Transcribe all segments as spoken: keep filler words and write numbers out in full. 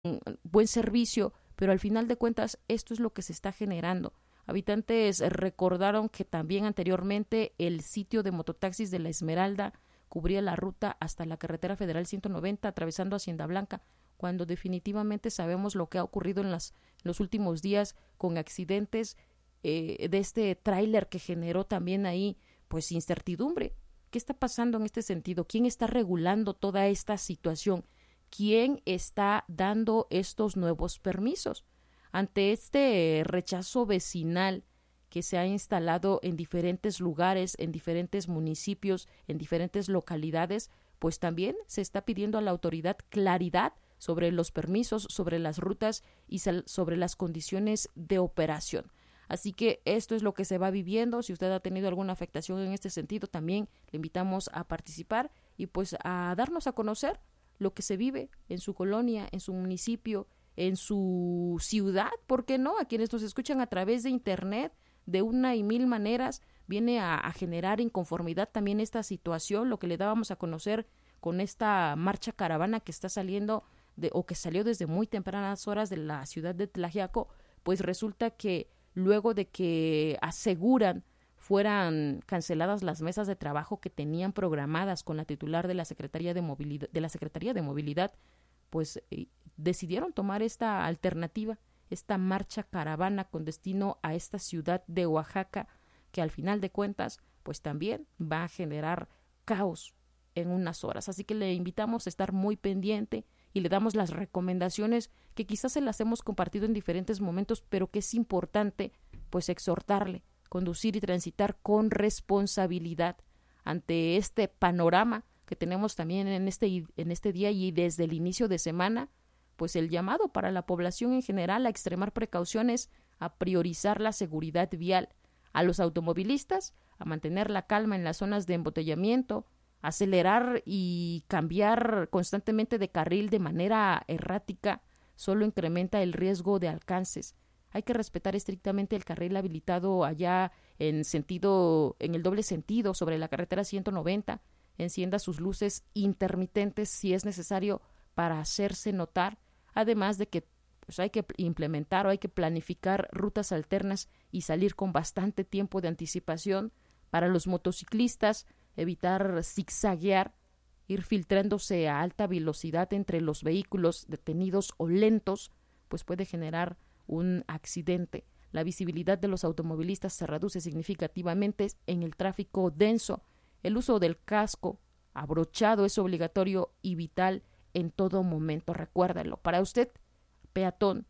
buen servicio, pero al final de cuentas esto es lo que se está generando. Habitantes recordaron que también anteriormente el sitio de mototaxis de La Esmeralda cubría la ruta hasta la carretera federal ciento noventa atravesando Hacienda Blanca, cuando definitivamente sabemos lo que ha ocurrido en, las, en los últimos días con accidentes eh, de este tráiler que generó también ahí pues incertidumbre. ¿Qué está pasando en este sentido? ¿Quién está regulando toda esta situación? ¿Quién está dando estos nuevos permisos? Ante este rechazo vecinal que se ha instalado en diferentes lugares, en diferentes municipios, en diferentes localidades, pues también se está pidiendo a la autoridad claridad sobre los permisos, sobre las rutas y sobre las condiciones de operación. Así que esto es lo que se va viviendo. Si usted ha tenido alguna afectación en este sentido, también le invitamos a participar y pues a darnos a conocer lo que se vive en su colonia, en su municipio, en su ciudad, ¿por qué no? A quienes nos escuchan a través de internet, de una y mil maneras, viene a, a generar inconformidad también esta situación, lo que le dábamos a conocer con esta marcha caravana que está saliendo de, o que salió desde muy tempranas horas de la ciudad de Tlaxiaco, pues resulta que luego de que aseguran fueran canceladas las mesas de trabajo que tenían programadas con la titular de la Secretaría de Movilidad, de la Secretaría de Movilidad, pues eh, decidieron tomar esta alternativa, esta marcha caravana con destino a esta ciudad de Oaxaca, que al final de cuentas, pues también va a generar caos en unas horas. Así que le invitamos a estar muy pendiente y le damos las recomendaciones que quizás se las hemos compartido en diferentes momentos, pero que es importante pues exhortarle, conducir y transitar con responsabilidad ante este panorama que tenemos también en este, en este día y desde el inicio de semana, pues el llamado para la población en general a extremar precauciones, a priorizar la seguridad vial, a los automovilistas a mantener la calma en las zonas de embotellamiento, acelerar y cambiar constantemente de carril de manera errática solo incrementa el riesgo de alcances. Hay que respetar estrictamente el carril habilitado allá en sentido, en el doble sentido sobre la carretera ciento noventa. Encienda sus luces intermitentes si es necesario para hacerse notar, además de que pues, hay que implementar o hay que planificar rutas alternas y salir con bastante tiempo de anticipación. Para los motociclistas, evitar zigzaguear, ir filtrándose a alta velocidad entre los vehículos detenidos o lentos, pues puede generar un accidente. La visibilidad de los automovilistas se reduce significativamente en el tráfico denso. El uso del casco abrochado es obligatorio y vital en todo momento. Recuérdalo. Para usted, peatón,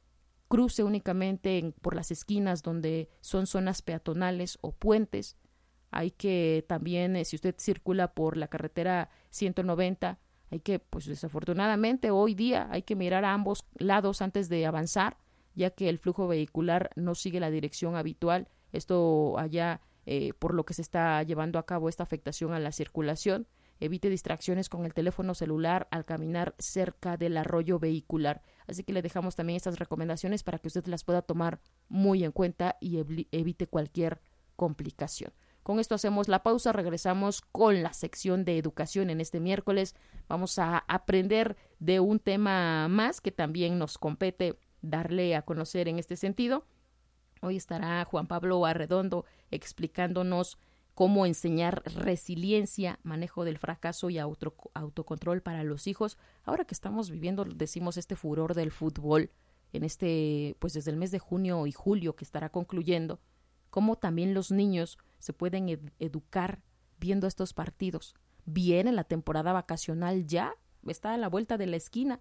cruce únicamente en, por las esquinas donde son zonas peatonales o puentes. Hay que también, eh, si usted circula por la carretera ciento noventa, hay que, pues desafortunadamente hoy día hay que mirar a ambos lados antes de avanzar, ya que el flujo vehicular no sigue la dirección habitual. Esto allá, eh, por lo que se está llevando a cabo esta afectación a la circulación. Evite distracciones con el teléfono celular al caminar cerca del arroyo vehicular. Así que le dejamos también estas recomendaciones para que usted las pueda tomar muy en cuenta y evite cualquier complicación. Con esto hacemos la pausa, regresamos con la sección de educación en este miércoles. Vamos a aprender de un tema más que también nos compete darle a conocer en este sentido. Hoy estará Juan Pablo Arredondo explicándonos cómo enseñar resiliencia, manejo del fracaso y auto, autocontrol para los hijos. Ahora que estamos viviendo, decimos, este furor del fútbol, en este, pues desde el mes de junio y julio que estará concluyendo, cómo también los niños se pueden ed- educar viendo estos partidos. Viene la temporada vacacional ya, está a la vuelta de la esquina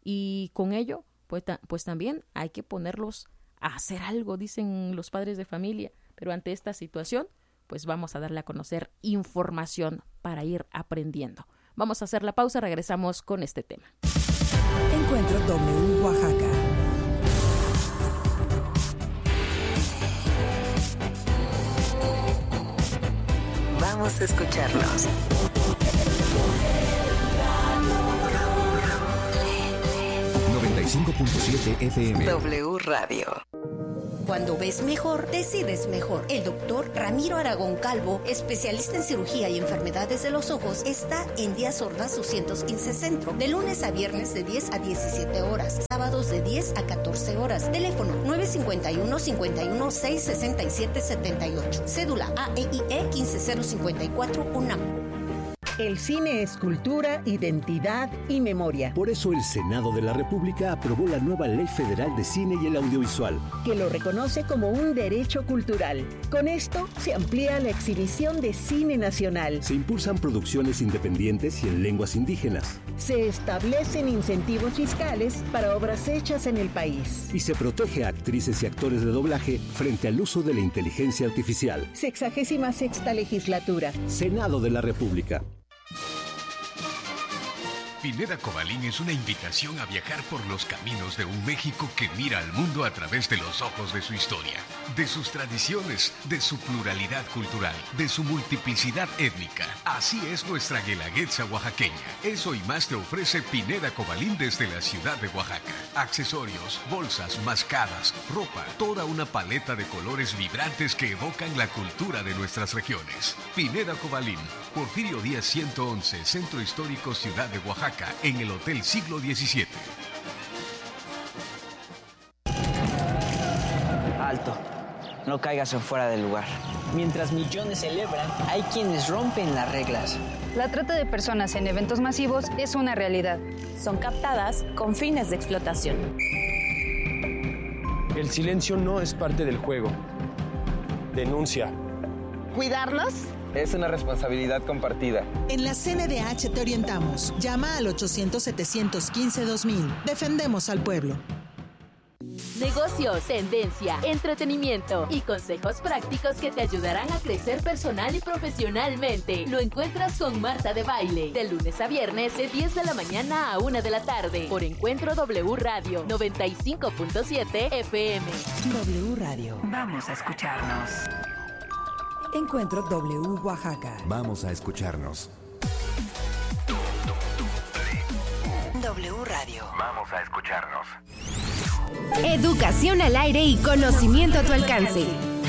y con ello, pues, ta- pues también hay que ponerlos a hacer algo, dicen los padres de familia, pero ante esta situación, pues vamos a darle a conocer información para ir aprendiendo. Vamos a hacer la pausa, regresamos con este tema. Encuentro W Oaxaca. Vamos a escucharnos. noventa y cinco punto siete F M. W Radio. Cuando ves mejor, decides mejor. El doctor Ramiro Aragón Calvo, especialista en cirugía y enfermedades de los ojos, está en Díaz Ordaz doscientos quince Centro, de lunes a viernes de diez a diecisiete horas, sábados de diez a catorce horas. Teléfono nueve cinco uno, cinco uno seis, seis siete siete ocho. Cédula A E I E uno cinco cero cinco cuatro UNAM. El cine es cultura, identidad y memoria. Por eso el Senado de la República aprobó la nueva Ley Federal de Cine y el Audiovisual, que lo reconoce como un derecho cultural. Con esto se amplía la exhibición de cine nacional. Se impulsan producciones independientes y en lenguas indígenas. Se establecen incentivos fiscales para obras hechas en el país. Y se protege a actrices y actores de doblaje frente al uso de la inteligencia artificial. Sexagésima sexta legislatura. Senado de la República. Pineda Cobalín es una invitación a viajar por los caminos de un México que mira al mundo a través de los ojos de su historia, de sus tradiciones, de su pluralidad cultural, de su multiplicidad étnica. Así es nuestra guelaguetza oaxaqueña. Eso y más te ofrece Pineda Cobalín desde la ciudad de Oaxaca. Accesorios, bolsas, mascadas, ropa, toda una paleta de colores vibrantes que evocan la cultura de nuestras regiones. Pineda Cobalín, Porfirio Díaz ciento once, Centro Histórico Ciudad de Oaxaca, en el Hotel Siglo diecisiete. Alto, no caigas en fuera del lugar. Mientras millones celebran, hay quienes rompen las reglas. La trata de personas en eventos masivos es una realidad. Son captadas con fines de explotación. El silencio no es parte del juego. Denuncia. ¿Cuidarnos? Es una responsabilidad compartida. En la C N D H te orientamos. Llama al ochocientos, setecientos quince, dos mil. Defendemos al pueblo. Negocios, tendencia, entretenimiento y consejos prácticos que te ayudarán a crecer personal y profesionalmente. Lo encuentras con Marta de Baile, de lunes a viernes de diez de la mañana a una de la tarde, por Encuentro W Radio noventa y cinco punto siete F M. W Radio. Vamos a escucharnos. Encuentro W Oaxaca. Vamos a escucharnos. W Radio. Vamos a escucharnos. Educación al aire y conocimiento a tu alcance.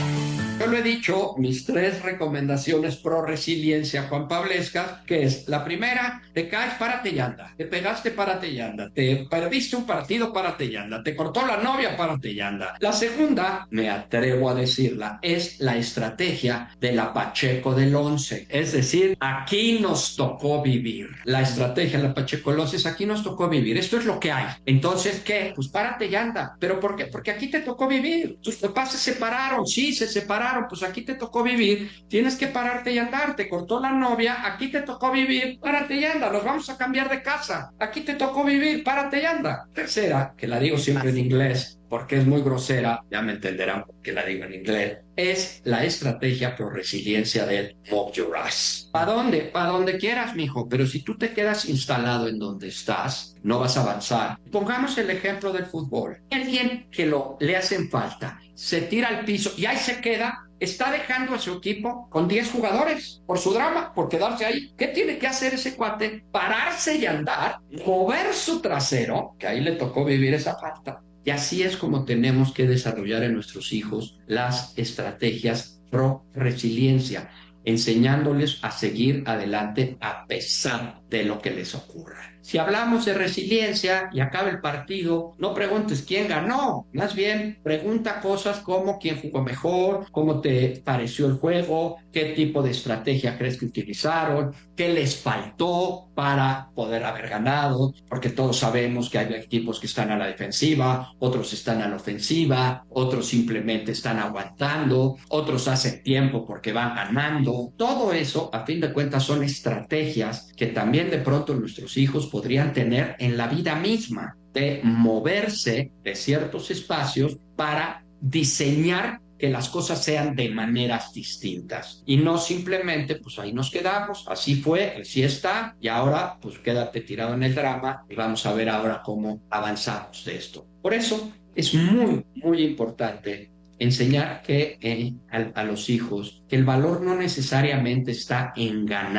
Yo lo he dicho, mis tres recomendaciones pro resiliencia Juan Pablescas, que es la primera: te caes, párate y anda, te pegaste, párate y anda, te perdiste un partido, párate y anda, te cortó la novia, párate y anda. La segunda, me atrevo a decirla, es la estrategia de la Pacheco del once, es decir, aquí nos tocó vivir. La estrategia de la Pacheco del once es aquí nos tocó vivir, esto es lo que hay. Entonces, ¿qué? Pues párate y anda. ¿Pero por qué? Porque aquí te tocó vivir. Tus papás se separaron, sí, se separaron. Pues aquí te tocó vivir, tienes que pararte y andar. Te cortó la novia, aquí te tocó vivir, párate y anda. Nos vamos a cambiar de casa, aquí te tocó vivir, párate y anda. Tercera, que la digo siempre en inglés porque es muy grosera, ya me entenderán por qué la digo en inglés, es la estrategia pro resiliencia del Move Your Ass. ¿Para dónde? Para donde quieras, mijo, pero si tú te quedas instalado en donde estás, no vas a avanzar. Pongamos el ejemplo del fútbol. Alguien que lo, le hacen falta, se tira al piso y ahí se queda, está dejando a su equipo con diez jugadores por su drama, por quedarse ahí. ¿Qué tiene que hacer ese cuate? Pararse y andar, mover su trasero, que ahí le tocó vivir esa falta. Y así es como tenemos que desarrollar en nuestros hijos las estrategias pro resiliencia, enseñándoles a seguir adelante a pesar de lo que les ocurra. Si hablamos de resiliencia y acaba el partido, no preguntes quién ganó, más bien pregunta cosas como quién jugó mejor, cómo te pareció el juego, qué tipo de estrategia crees que utilizaron, qué les faltó para poder haber ganado, porque todos sabemos que hay equipos que están a la defensiva, otros están a la ofensiva, otros simplemente están aguantando, otros hacen tiempo porque van ganando. Todo eso, a fin de cuentas, son estrategias que también de pronto nuestros hijos podrían tener en la vida misma, de moverse de ciertos espacios para diseñar que las cosas sean de maneras distintas y no simplemente pues ahí nos quedamos, así fue, así está y ahora pues quédate tirado en el drama y vamos a ver ahora cómo avanzamos de esto. Por eso es muy muy importante enseñar que eh, a, a los hijos que el valor no necesariamente está en ganar,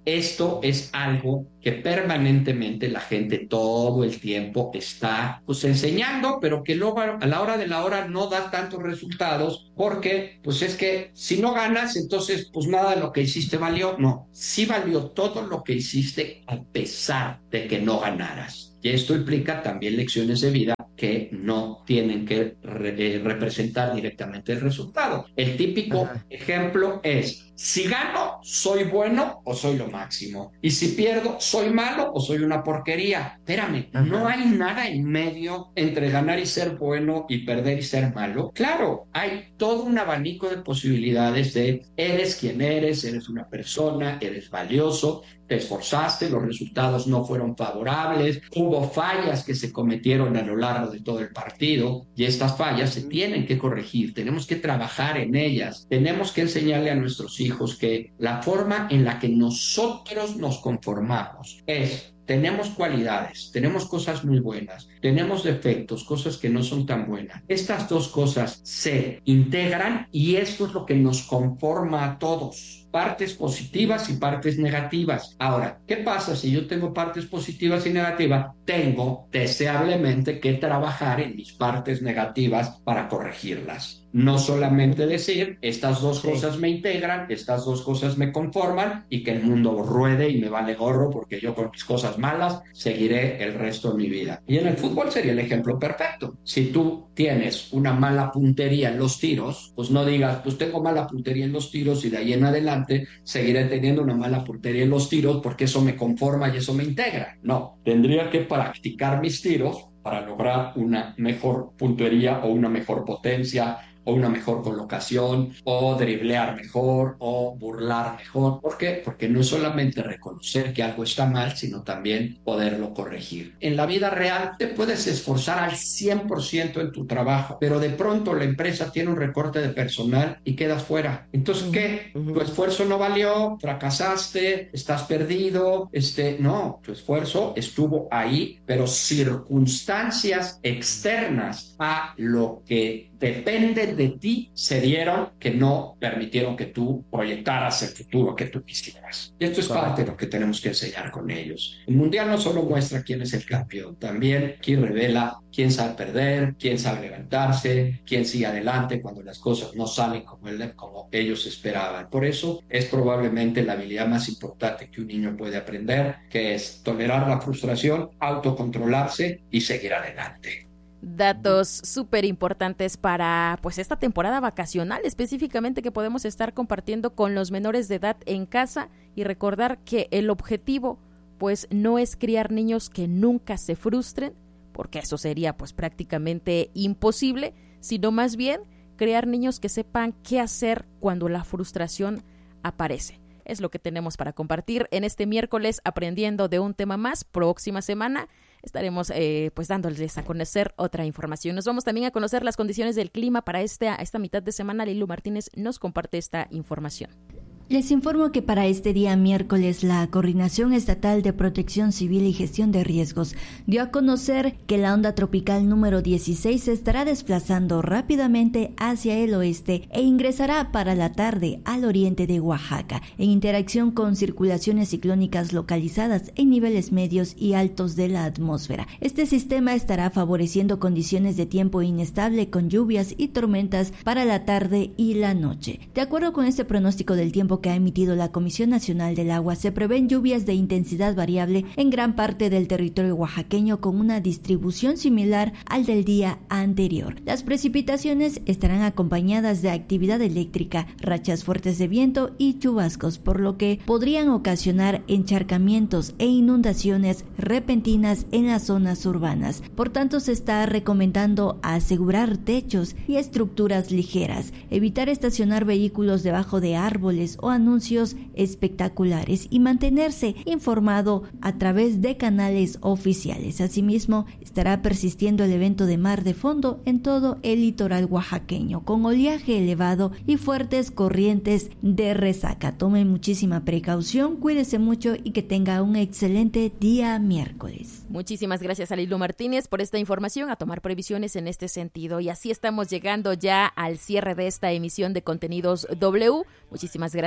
esto es algo que permanentemente la gente todo el tiempo está pues enseñando, pero que luego a la hora de la hora no da tantos resultados, porque pues es que si no ganas, entonces pues nada de lo que hiciste valió. No, sí valió todo lo que hiciste a pesar de que no ganaras. Y esto implica también lecciones de vida que no tienen que re- representar directamente el resultado. El típico Ajá. ejemplo es, si gano, soy bueno o soy lo máximo. Y si pierdo, soy malo o soy una porquería. Espérame, Ajá. ¿no hay nada en medio entre ganar y ser bueno y perder y ser malo? Claro, hay todo un abanico de posibilidades de eres quien eres, eres una persona, eres valioso, te esforzaste, los resultados no fueron favorables, hubo fallas que se cometieron a lo largo de todo el partido y estas fallas se tienen que corregir, tenemos que trabajar en ellas, tenemos que enseñarle a nuestros hijos que la forma en la que nosotros nos conformamos es tenemos cualidades, tenemos cosas muy buenas, tenemos defectos, cosas que no son tan buenas. Estas dos cosas se integran y esto es lo que nos conforma a todos. Partes positivas y partes negativas. Ahora, ¿qué pasa si yo tengo partes positivas y negativas? Tengo deseablemente que trabajar en mis partes negativas para corregirlas. No solamente decir, estas dos sí. cosas me integran, estas dos cosas me conforman y que el mundo ruede y me vale gorro porque yo con mis cosas malas seguiré el resto de mi vida. Y en el fútbol sería el ejemplo perfecto. Si tú tienes una mala puntería en los tiros, pues no digas, pues tengo mala puntería en los tiros y de ahí en adelante seguiré teniendo una mala puntería en los tiros porque eso me conforma y eso me integra. No, tendría que practicar mis tiros para lograr una mejor puntería o una mejor potencia o una mejor colocación, o driblear mejor, o burlar mejor. ¿Por qué? Porque no es solamente reconocer que algo está mal, sino también poderlo corregir. En la vida real te puedes esforzar al cien por ciento en tu trabajo, pero de pronto la empresa tiene un recorte de personal y quedas fuera. Entonces, ¿qué? Tu esfuerzo no valió, fracasaste, estás perdido. Este, no, tu esfuerzo estuvo ahí, pero circunstancias externas a lo que depende de ti se dieron que no permitieron que tú proyectaras el futuro que tú quisieras. Y esto es claro. parte de lo que tenemos que enseñar con ellos. El Mundial no solo muestra quién es el campeón, también quién revela quién sabe perder, quién sabe levantarse, quién sigue adelante cuando las cosas no salen como, él, como ellos esperaban. Por eso es probablemente la habilidad más importante que un niño puede aprender, que es tolerar la frustración, autocontrolarse y seguir adelante. Datos súper importantes para pues esta temporada vacacional específicamente que podemos estar compartiendo con los menores de edad en casa y recordar que el objetivo pues no es criar niños que nunca se frustren, porque eso sería pues prácticamente imposible, sino más bien crear niños que sepan qué hacer cuando la frustración aparece. Es lo que tenemos para compartir en este miércoles aprendiendo de un tema más. Próxima semana estaremos eh, pues dándoles a conocer otra información. Nos vamos también a conocer las condiciones del clima para esta, esta mitad de semana. Lilu Martínez nos comparte esta información. Les informo que para este día miércoles la Coordinación Estatal de Protección Civil y Gestión de Riesgos dio a conocer que la onda tropical número dieciséis se estará desplazando rápidamente hacia el oeste e ingresará para la tarde al oriente de Oaxaca, en interacción con circulaciones ciclónicas localizadas en niveles medios y altos de la atmósfera. Este sistema estará favoreciendo condiciones de tiempo inestable con lluvias y tormentas para la tarde y la noche. De acuerdo con este pronóstico del tiempo que ha emitido la Comisión Nacional del Agua, se prevén lluvias de intensidad variable en gran parte del territorio oaxaqueño con una distribución similar al del día anterior. Las precipitaciones estarán acompañadas de actividad eléctrica, rachas fuertes de viento y chubascos, por lo que podrían ocasionar encharcamientos e inundaciones repentinas en las zonas urbanas. Por tanto, se está recomendando asegurar techos y estructuras ligeras, evitar estacionar vehículos debajo de árboles o anuncios espectaculares y mantenerse informado a través de canales oficiales. Asimismo, estará persistiendo el evento de mar de fondo en todo el litoral oaxaqueño, con oleaje elevado y fuertes corrientes de resaca. Tomen muchísima precaución, cuídese mucho y que tenga un excelente día miércoles. Muchísimas gracias a Lilu Martínez por esta información, a tomar previsiones en este sentido. Y así estamos llegando ya al cierre de esta emisión de Contenidos W. Muchísimas gracias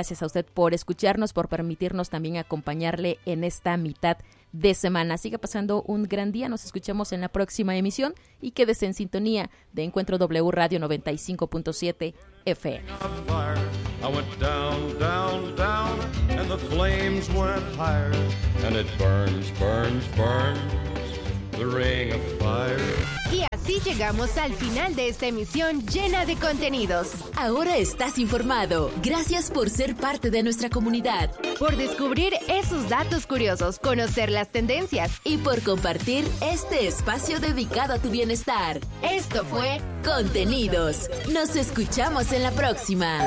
gracias a usted por escucharnos, por permitirnos también acompañarle en esta mitad de semana. Siga pasando un gran día, nos escuchamos en la próxima emisión y quédese en sintonía de Encuentro W Radio noventa y cinco punto siete F M. I went down, down, down, and the flames went higher, and it burns, burns, burns, the ring of fire. Y así llegamos al final de esta emisión llena de contenidos. Ahora estás informado. Gracias por ser parte de nuestra comunidad. Por descubrir esos datos curiosos, conocer las tendencias. Y por compartir este espacio dedicado a tu bienestar. Esto fue Contenidos. Nos escuchamos en la próxima.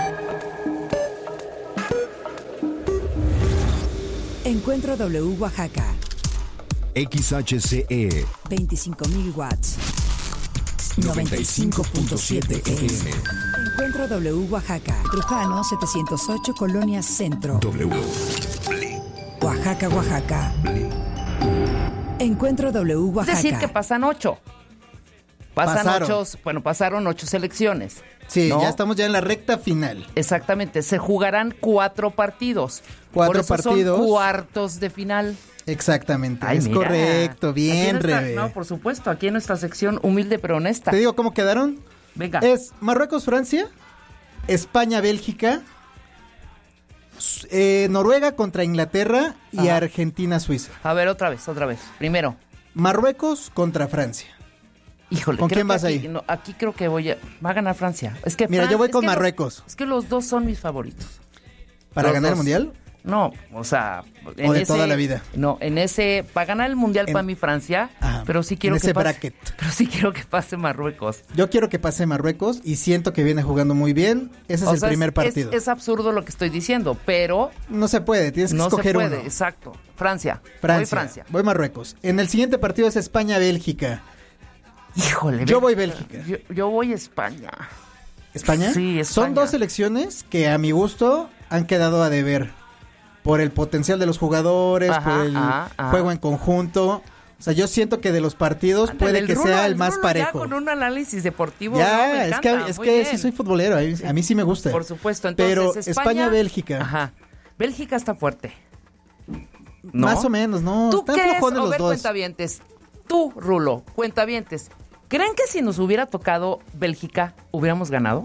Encuentro W Oaxaca. X H C E veinticinco mil watts. noventa y cinco punto siete F M. Encuentro W Oaxaca. Trujano setecientos ocho, Colonia Centro. W. Oaxaca, Oaxaca. Encuentro W Oaxaca. Es decir, que pasan ocho. Pasan Pasaron. ocho, bueno, pasaron ocho selecciones. Sí, ¿no? ya estamos ya en la recta final. Exactamente, se jugarán cuatro partidos. Cuatro Por eso partidos. Son cuartos de final. Exactamente, Ay, es mira. correcto, Aquí bien, en nuestra- Rebe. No, por supuesto, aquí en nuestra sección humilde pero honesta. Te digo cómo quedaron. Venga. Es Marruecos, Francia, España, Bélgica, S- eh, Noruega contra Inglaterra y Ajá. Argentina, Suiza. A ver, otra vez, otra vez. Primero. Marruecos contra Francia. Híjole, ¿Con creo quién que vas aquí, ahí? no, aquí creo que voy a... Va a ganar Francia. Es que Mira, Fran- yo voy es con que los- Marruecos. es que los dos son mis favoritos. ¿Para Los ganar el dos. Mundial? No, o sea... en ¿O de ese- toda la vida? No, en ese... Para ganar el Mundial En- para mi Francia, Ajá, pero sí quiero en que ese pase... bracket. Pero sí quiero que pase Marruecos. Yo quiero que pase Marruecos y siento que viene jugando muy bien. Ese es O el sea, primer es- partido. Es, es absurdo lo que estoy diciendo, pero... No se puede, tienes que no se escoger puede, uno. exacto. Francia. Francia. Voy Francia. Voy Marruecos. En el siguiente partido es España-Bélgica. Híjole. Yo voy Bélgica. Bélgica. Yo, yo voy España. ¿España? Sí, España. Son dos selecciones que a mi gusto han quedado a deber. Por el potencial de los jugadores, Ajá, por el ajá, ajá. juego en conjunto. O sea, yo siento que de los partidos Ándale, puede el que Rulo, sea el el más Rulo parejo. Ya con un análisis deportivo. Ya, no, me es que, encanta, es muy que bien. sí soy futbolero, a mí, a mí sí me gusta. Por supuesto, entonces Pero España- España-Bélgica. Ajá. Bélgica está fuerte. ¿No? Más o menos, no, ¿Tú están crees? flojones A los ver, dos. cuentavientes. Tú, Rulo, cuentavientes. ¿Creen que si nos hubiera tocado Bélgica, hubiéramos ganado?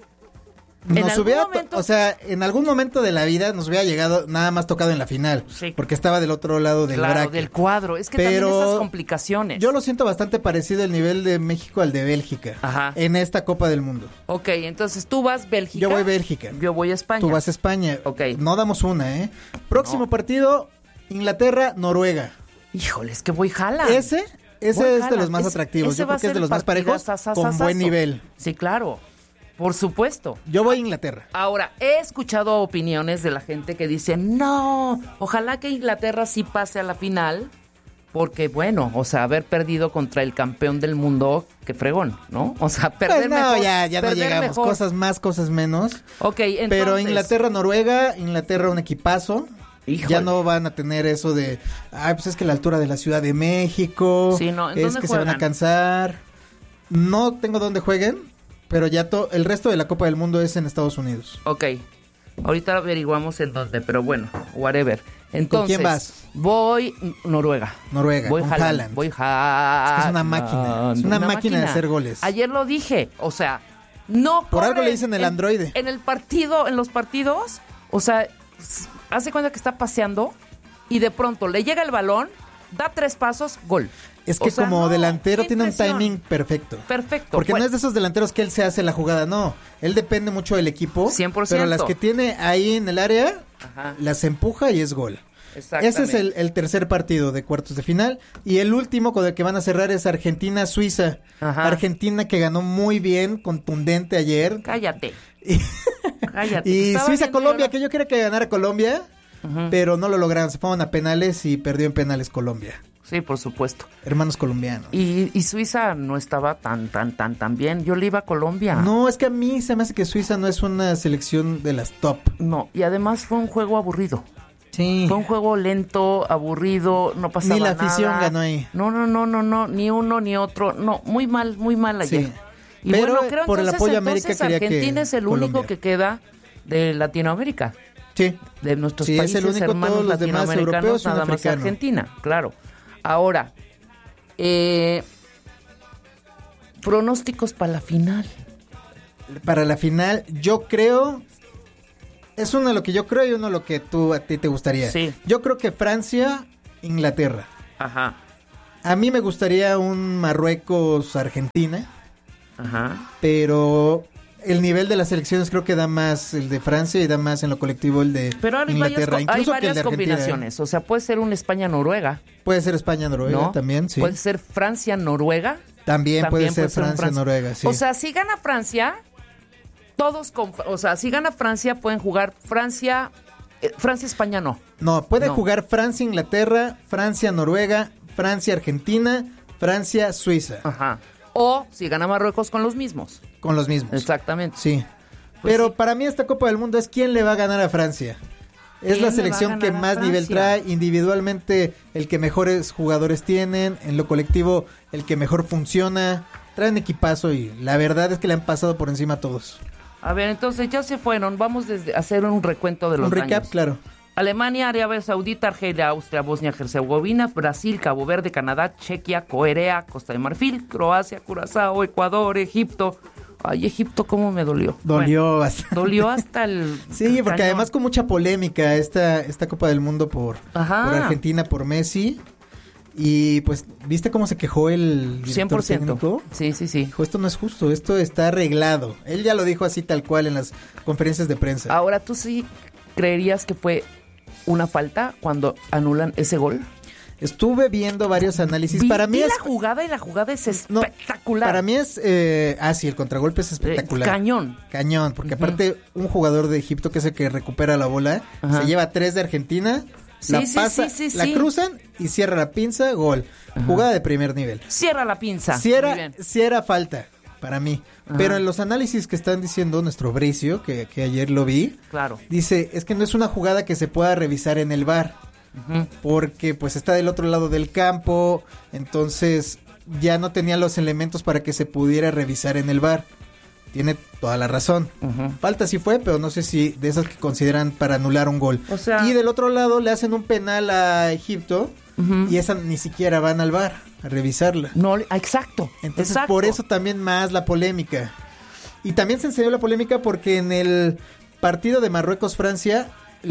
¿En Nos algún hubiera, to- momento? o sea, en algún momento de la vida nos hubiera llegado nada más tocado en la final, Sí. porque estaba del otro lado del Claro, bracket. del cuadro. Es que Pero también esas complicaciones. Yo lo siento bastante parecido el nivel de México al de Bélgica Ajá. en esta Copa del Mundo. Ok, entonces tú vas Bélgica. Yo voy Bélgica. Yo voy España. Tú vas a España. Ok. No damos una, ¿eh? Próximo No. partido, Inglaterra, Noruega. Híjole, es que voy Haaland. Ese, ese Voy es de Haaland. los más Ese- atractivos. ese Yo va creo a que es ser de los el más parejos partidazazazazo. con buen nivel. Sí, claro. Por supuesto. Yo voy a Inglaterra. Ahora, he escuchado opiniones de la gente que dice, no, ojalá que Inglaterra sí pase a la final, porque bueno, o sea, haber perdido contra el campeón del mundo, qué fregón, ¿no? O sea, perder Pues no, mejor, ya, ya no perder llegamos. mejor. Cosas más, cosas menos. Ok, entonces... Pero Inglaterra, Noruega, Inglaterra un equipazo. Híjole. Ya no van a tener eso de, ay, pues es que la altura de la Ciudad de México, Sí, no, ¿en es dónde que se van a juegan? cansar. No tengo dónde jueguen, pero ya to- el resto de la Copa del Mundo es en Estados Unidos. Ok, ahorita averiguamos en dónde, pero bueno, whatever. Entonces, quién vas? Voy Noruega. Noruega, Voy con Haaland. Haaland. Voy Haaland. Es que es una máquina, es una máquina de hacer goles. Ayer lo dije, o sea, no Por algo corre le dicen el en- androide. En el partido, en los partidos, o sea, s- hace cuenta que está paseando y de pronto le llega el balón, da tres pasos, gol. Es que O sea, como no, delantero qué tiene un impresión. timing perfecto. Perfecto. Porque Bueno, no es de esos delanteros que él se hace la jugada, no. Él depende mucho del equipo. cien por ciento. Pero las que tiene ahí en el área, Ajá. las empuja y es gol. Exactamente. Ese es el, el tercer partido de cuartos de final. Y el último con el que van a cerrar es Argentina-Suiza. Ajá. Argentina que ganó muy bien, contundente ayer. Cállate. Cállate. Y Estaba Suiza-Colombia, viendo que yo quería que ganara Colombia, Ujú. pero no lo lograron. Se fueron a penales y perdió en penales Colombia. Sí, por supuesto. Hermanos colombianos. Y, y Suiza no estaba tan, tan, tan, tan bien. Yo le iba a Colombia. No, es que a mí se me hace que Suiza no es una selección de las top. No, y además fue un juego aburrido. Sí. Fue un juego lento, aburrido, no pasaba Ni la nada. afición ganó ahí. No, no, no, no, no, ni uno ni otro. No, muy mal, muy mal ayer. Sí. Y Pero bueno, creo por el entonces, apoyo a América entonces quería que Argentina es el único Colombia. que queda de Latinoamérica. Sí. De nuestros sí, países es el único, hermanos todos los demás latinoamericanos, europeos, nada más africano. Argentina, claro. Ahora, eh, pronósticos para la final. Para la final, yo creo... Es uno de lo que yo creo y uno de lo que tú a ti te gustaría. Sí. Yo creo que Francia, Inglaterra. Ajá. A mí me gustaría un Marruecos-Argentina. Ajá. Pero el nivel de las selecciones creo que da más el de Francia y da más en lo colectivo el de Pero hay Inglaterra. varias, Incluso hay que el varias de Argentina, combinaciones. O sea, puede ser un España-Noruega. Puede ser España-Noruega ¿no? también, sí. Puede ser Francia-Noruega. También, También puede puede ser ser un Francia-Noruega, sí. O sea, si gana Francia, todos con, o sea, si gana Francia pueden jugar Francia, eh, Francia-España no. No, puede No. jugar Francia-Inglaterra, Francia-Noruega, Francia-Argentina, Francia-Suiza. Ajá. O si gana Marruecos con los mismos. Con los mismos. Exactamente. Sí. Pues Pero sí. para mí esta Copa del Mundo es quién le va a ganar a Francia. Es ¿Quién la le selección va a que ganar a más nivel Francia? trae, individualmente el que mejores jugadores tienen, en lo colectivo el que mejor funciona, traen equipazo y la verdad es que le han pasado por encima a todos. A ver, entonces ya se fueron. Vamos desde a hacer un recuento de los Un recap, daños. claro. Alemania, Arabia Saudita, Argelia, Austria, Bosnia-Herzegovina, Brasil, Cabo Verde, Canadá, Chequia, Corea, Costa de Marfil, Croacia, Curazao, Ecuador, Egipto. Ay, Egipto, cómo me dolió. Dolió Bueno, bastante. Dolió hasta el... Sí, porque cañón. además con mucha polémica esta, esta Copa del Mundo por, Ajá. por Argentina, por Messi. Y pues, ¿viste cómo se quejó el director cien por ciento. técnico? Sí, sí, sí. Dijo, esto no es justo, esto está arreglado. Él ya lo dijo así tal cual en las conferencias de prensa. Ahora, ¿tú sí creerías que fue una falta cuando anulan ese gol? Estuve viendo varios análisis. Vi, Para mí vi es... la jugada y la jugada es espectacular. Para mí es... Eh, ah, sí, el contragolpe es espectacular. Eh, cañón. Cañón, porque Ujú. aparte un jugador de Egipto que es el que recupera la bola, Ajá. se lleva tres de Argentina, Sí, la sí, pasa, sí, sí, la sí. cruzan y cierra la pinza, gol. Jugada de primer nivel. Cierra la pinza. Si Muy era, bien. si era falta, para mí. Ajá. Pero en los análisis que están diciendo nuestro Bricio, que, que ayer lo vi, Claro. dice, es que no es una jugada que se pueda revisar en el V A R. Ujú. Porque pues está del otro lado del campo, entonces ya no tenía los elementos para que se pudiera revisar en el V A R. Tiene toda la razón. Ujú. Falta sí fue, pero no sé si de esas que consideran para anular un gol. O sea- y del otro lado le hacen un penal a Egipto Ujú. y esa ni siquiera van al V A R a revisarla. No, exacto. Entonces exacto. por eso también más la polémica. Y también se encendió la polémica porque en el partido de Marruecos-Francia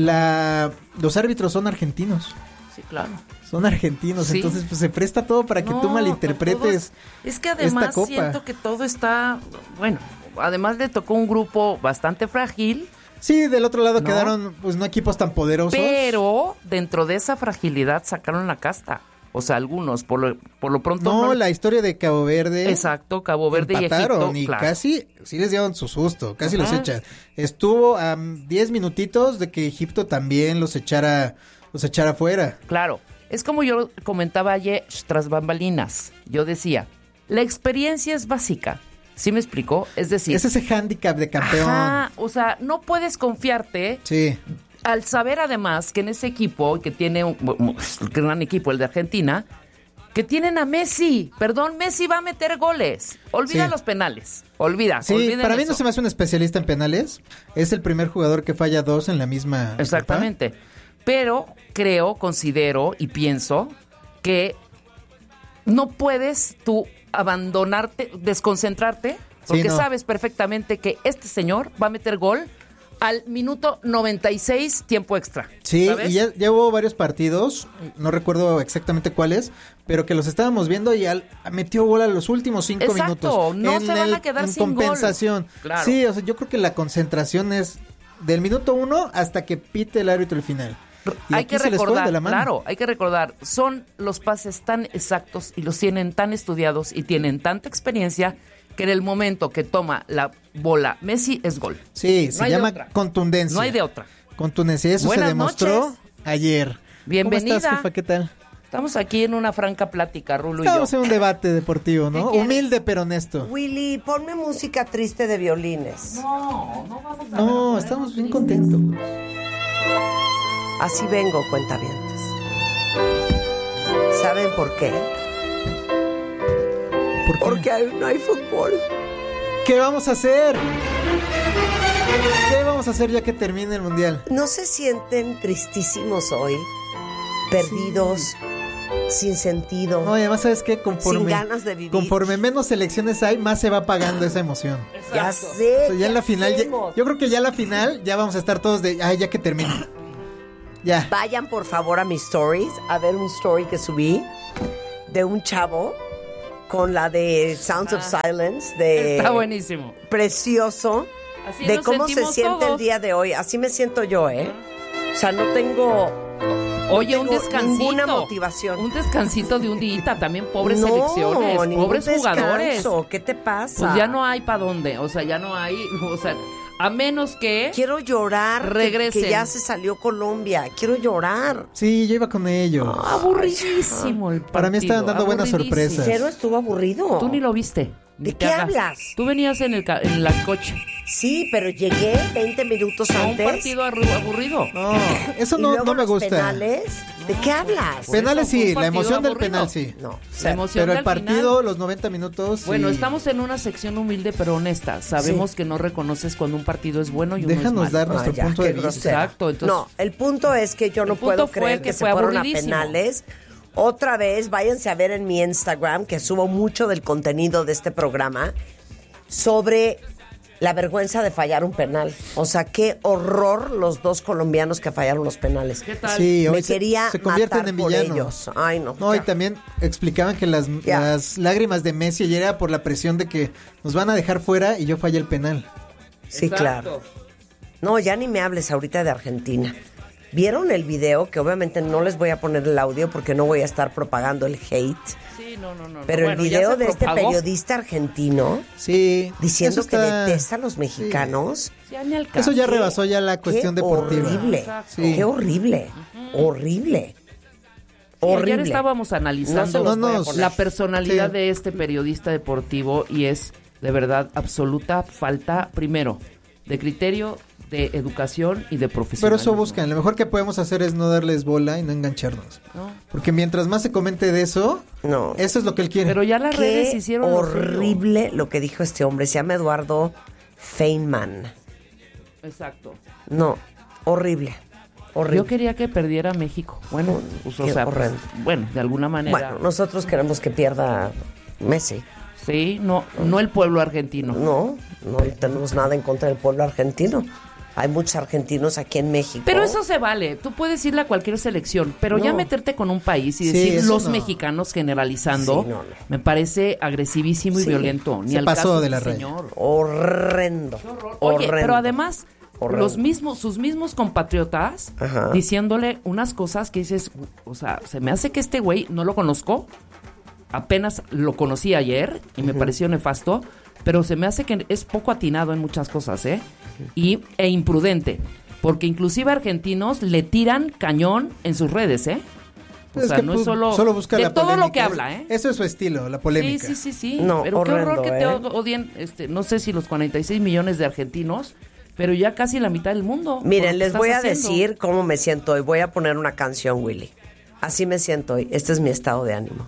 la los árbitros son argentinos. Sí, claro. Son argentinos, Sí. entonces pues se presta todo para que No, tú malinterpretes todos- Es que además esta copa. siento que todo está, bueno, además le tocó un grupo bastante frágil, Sí, del otro lado ¿No? quedaron pues no equipos tan poderosos. pero dentro de esa fragilidad sacaron la casta. O sea, algunos, por lo, por lo pronto... No, la historia de Cabo Verde. Exacto, Cabo Verde empataron y Egipto. y claro. casi, sí les dieron su susto, casi Ajá. los echan. Estuvo a diez minutitos de que Egipto también los echara, los echara fuera. Claro, es como yo comentaba ayer tras bambalinas. Yo decía, la experiencia es básica. ¿Sí me explicó? Es decir... Es ese hándicap de campeón. Ajá, o sea, no puedes confiarte... Sí. Al saber además que en ese equipo, que tiene un, un gran equipo, el de Argentina, que tienen a Messi. Perdón, Messi va a meter goles. Olvida Sí. los penales. Olvida. Sí, olviden para mí no eso. se me hace un especialista en penales. Es el primer jugador que falla dos en la misma. Exactamente. Pero creo, considero y pienso que no puedes tú abandonarte, desconcentrarte, porque Sí, no. sabes perfectamente que este señor va a meter gol al minuto noventa y seis, tiempo extra. Sí, ¿sabes? y ya, ya hubo varios partidos, no recuerdo exactamente cuáles, pero que los estábamos viendo y al, metió gol a los últimos cinco Exacto, minutos. no En se van el- a quedar en sin gol. compensación. Claro. Sí, o sea, yo creo que la concentración es del minuto uno hasta que pite el árbitro el final. Y Hay aquí que se les fue recordar, de la mano. claro, hay que recordar, son los pases tan exactos y los tienen tan estudiados y tienen tanta experiencia que en el momento que toma la bola Messi es gol. Sí, No se hay de llama otra. contundencia. No hay de otra. Contundencia, eso Buenas se demostró noches. ayer. Bienvenida. ¿Cómo estás, jefa? ¿Qué tal? Estamos aquí en una franca plática, Rulo y Estamos yo. en un debate deportivo, ¿no? ¿Qué quieres? Humilde pero honesto. Willy, ponme música triste de violines. No, no vamos a... No, estamos bien contentos. Así vengo, cuentavientes. ¿Saben por qué? ¿Por qué? Porque hay- no hay fútbol. ¿Qué vamos a hacer? ¿Qué vamos a hacer ya que termine el mundial? ¿No se sienten tristísimos hoy? Perdidos, sí. Sin sentido. No, y además, ¿sabes qué? Conforme, sin ganas de vivir. Conforme menos selecciones hay, más se va apagando esa emoción. Exacto. Ya sé. O sea, ya en la final, ya, yo creo que ya en la final ya vamos a estar todos de, ay, ya que termine. Ya. Vayan por favor a mis stories a ver un story que subí de un chavo con la de Sounds ah, of Silence. De está buenísimo. Precioso. Así de cómo se siente todos. El día de hoy. Así me siento yo, ¿eh? O sea, no tengo... Oye, no un descansito. Ninguna motivación. Un descansito de un día, también pobres no, selecciones, pobres jugadores. ¿Qué te pasa? Pues ya no hay para dónde, o sea, ya no hay, o sea, a menos que quiero llorar, regresen. Que, que ya se salió Colombia, quiero llorar. Sí, yo iba con ellos. Oh, aburridísimo el partido. Para mí estaban dando buenas sorpresas. Cero estuvo aburrido. Tú ni lo viste. ¿De qué hagas. hablas? Tú venías en el en la coche. Sí, pero llegué veinte minutos no, antes. Un partido aburrido. No, eso no, no me gusta. Penales, ¿de qué hablas? Penales sí, la emoción del penal sí. No, la emoción pero el partido, final, los noventa minutos. Bueno, sí. Estamos en una sección humilde pero honesta. Sabemos sí. que no reconoces cuando un partido es bueno y uno Déjanos es malo. dar nuestro ah, ya, punto de vista. Exacto. Entonces, no, el punto es que yo no puedo creer que, que se fueron a penales. Otra vez, váyanse a ver en mi Instagram, que subo mucho del contenido de este programa, sobre la vergüenza de fallar un penal. O sea, qué horror los dos colombianos que fallaron los penales. ¿Qué tal? Sí, Me hoy quería se, se convierten matar en por villanos. Ellos. Ay, no. No, ya. Y también explicaban que las, las lágrimas de Messi ayer era por la presión de que nos van a dejar fuera y yo fallé el penal. Sí, exacto. Claro. No, ya ni me hables ahorita de Argentina. ¿Vieron el video? Que obviamente no les voy a poner el audio porque no voy a estar propagando el hate. Sí, no, no, no. Pero bueno, el video de propagó. Este periodista argentino sí, diciendo está... que detesta a los mexicanos. Sí. Ya eso ya rebasó ya la cuestión qué deportiva. Horrible, sí. Qué horrible, uh-huh. horrible. Sí, horrible. Ayer estábamos analizando no no, no, la personalidad sí. de este periodista deportivo y es de verdad absoluta falta, primero, de criterio, de educación y de profesionalismo. Pero eso buscan, lo mejor que podemos hacer es no darles bola y no engancharnos. No. Porque mientras más se comente de eso, no. eso es lo que él quiere. Pero ya las Qué redes hicieron horrible lo, lo que dijo este hombre, se llama Eduardo Feynman. Exacto. No, horrible. Horrible. Yo quería que perdiera México. Bueno, pues, o sea, pues, bueno, de alguna manera. Bueno, nosotros queremos que pierda Messi. Sí, no, no el pueblo argentino. No, no tenemos nada en contra del pueblo argentino. Hay muchos argentinos aquí en México. Pero eso se vale. Tú puedes irle a cualquier selección, pero no. ya meterte con un país y sí, decir los no. mexicanos generalizando, sí, no, no. me parece agresivísimo y sí. violento. Ni se al pasó caso de la este raya. Señor. Horrendo. Oye, Horrendo. pero además, Horrendo. los mismos, sus mismos compatriotas Ajá. diciéndole unas cosas que dices, o sea, se me hace que este güey no lo conozco. Apenas lo conocí ayer y me uh-huh. pareció nefasto, pero se me hace que es poco atinado en muchas cosas, ¿eh? Y, e imprudente, porque inclusive argentinos le tiran cañón en sus redes, ¿eh? O es sea, que no pu- es solo, solo busca de la todo polémica. lo que habla, ¿eh? Eso es su estilo, la polémica. Sí, sí, sí, sí. No, pero horrendo, qué horror que ¿eh? te odien, este, no sé si los cuarenta y seis millones de argentinos, pero ya casi la mitad del mundo. Miren, les voy a haciendo. decir cómo me siento hoy. Voy a poner una canción, Willy. Así me siento hoy. Este es mi estado de ánimo.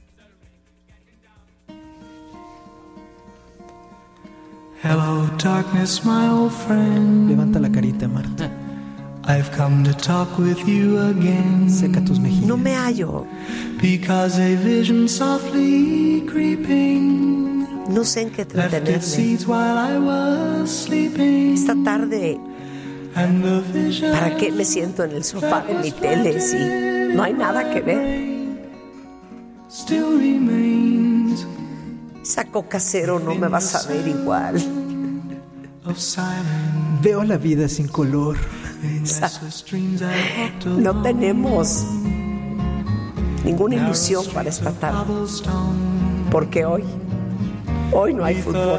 Hello, darkness, my old friend. Levanta la carita, Marta. I've come to talk with you again. Seca tus mejillas. No me hallo. Because a vision softly creeping. No sé en qué entretenerme. While I was sleeping. Esta tarde, ¿para qué me siento en el sofá de mi tele si no hay nada que ver? Still remains. Esa Coca Cero no me va a saber igual. Veo la vida sin color. No tenemos ninguna ilusión para esta tarde, porque hoy hoy no hay fútbol.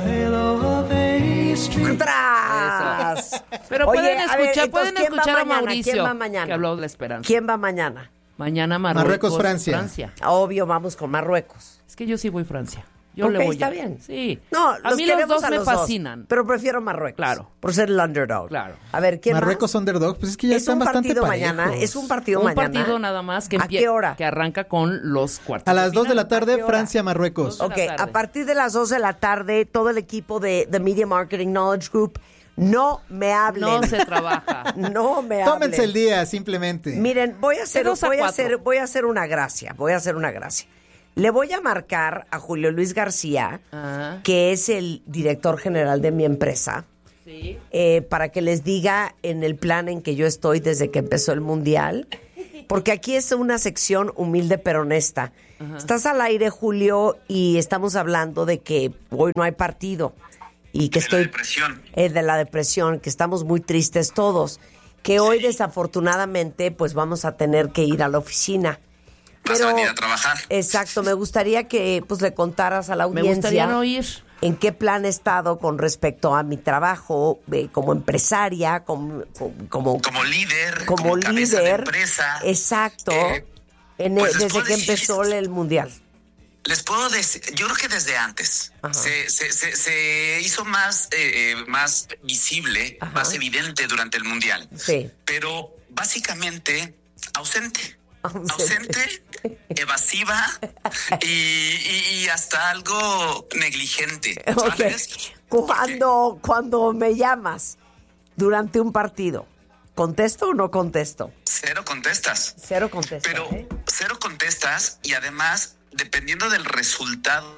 ¡Tras! Pero Oye, pueden a escuchar, ver, entonces, pueden ¿quién va escuchar a mañana? Mauricio, ¿Quién va mañana? que habló de la esperanza. ¿Quién va mañana? Mañana Marruecos, Marruecos, Francia. Francia. Obvio, vamos con Marruecos. Es que yo sí voy Francia. Yo okay, le voy está a... bien. Sí. No, a los mí los dos a me los fascinan. Dos, pero prefiero Marruecos. Claro. Por ser el underdog. Claro. A ver, ¿quién Marruecos más? underdog, pues es que ya es están bastante parejos. Mañana, es un partido un mañana. Un partido nada más que ¿A qué hora? Que arranca con los cuartos. A las dos de la tarde, ¿A Francia, Marruecos. Ok, a partir de las dos de la tarde, todo el equipo de The Media Marketing Knowledge Group No me hablen. No se trabaja. No me hablen. Tómense el día, simplemente. Miren, voy a hacer, voy a hacer, voy a hacer una gracia. Voy a hacer una gracia. Le voy a marcar a Julio Luis García, uh-huh. que es el director general de mi empresa, sí. eh, para que les diga en el plan en que yo estoy desde que empezó el Mundial, porque aquí es una sección humilde pero honesta. Uh-huh. Estás al aire, Julio, y estamos hablando de que hoy no hay partido. Y que de estoy la depresión. Eh, de la depresión, que estamos muy tristes todos, que sí. hoy desafortunadamente pues vamos a tener que ir a la oficina. Vas Pero, a venir a trabajar. Exacto, me gustaría que pues le contaras a la audiencia. Me gustaría no oír. En qué plan he estado con respecto a mi trabajo eh, como empresaria, como como, como líder, como, como líder, cabeza de empresa. Exacto. Eh, en pues el, desde que decir, empezó el Mundial. Les puedo decir, yo creo que desde antes se, se, se, se hizo más, eh, más visible, Ajá. más evidente durante el Mundial. Sí. Pero básicamente ausente. Ausente, ausente evasiva y, y, y hasta algo negligente. ¿Sabes? Okay. Cuando, cuando me llamas durante un partido, ¿contesto o no contesto? Cero contestas. Cero contestas. Pero ¿eh? cero contestas y además, dependiendo del resultado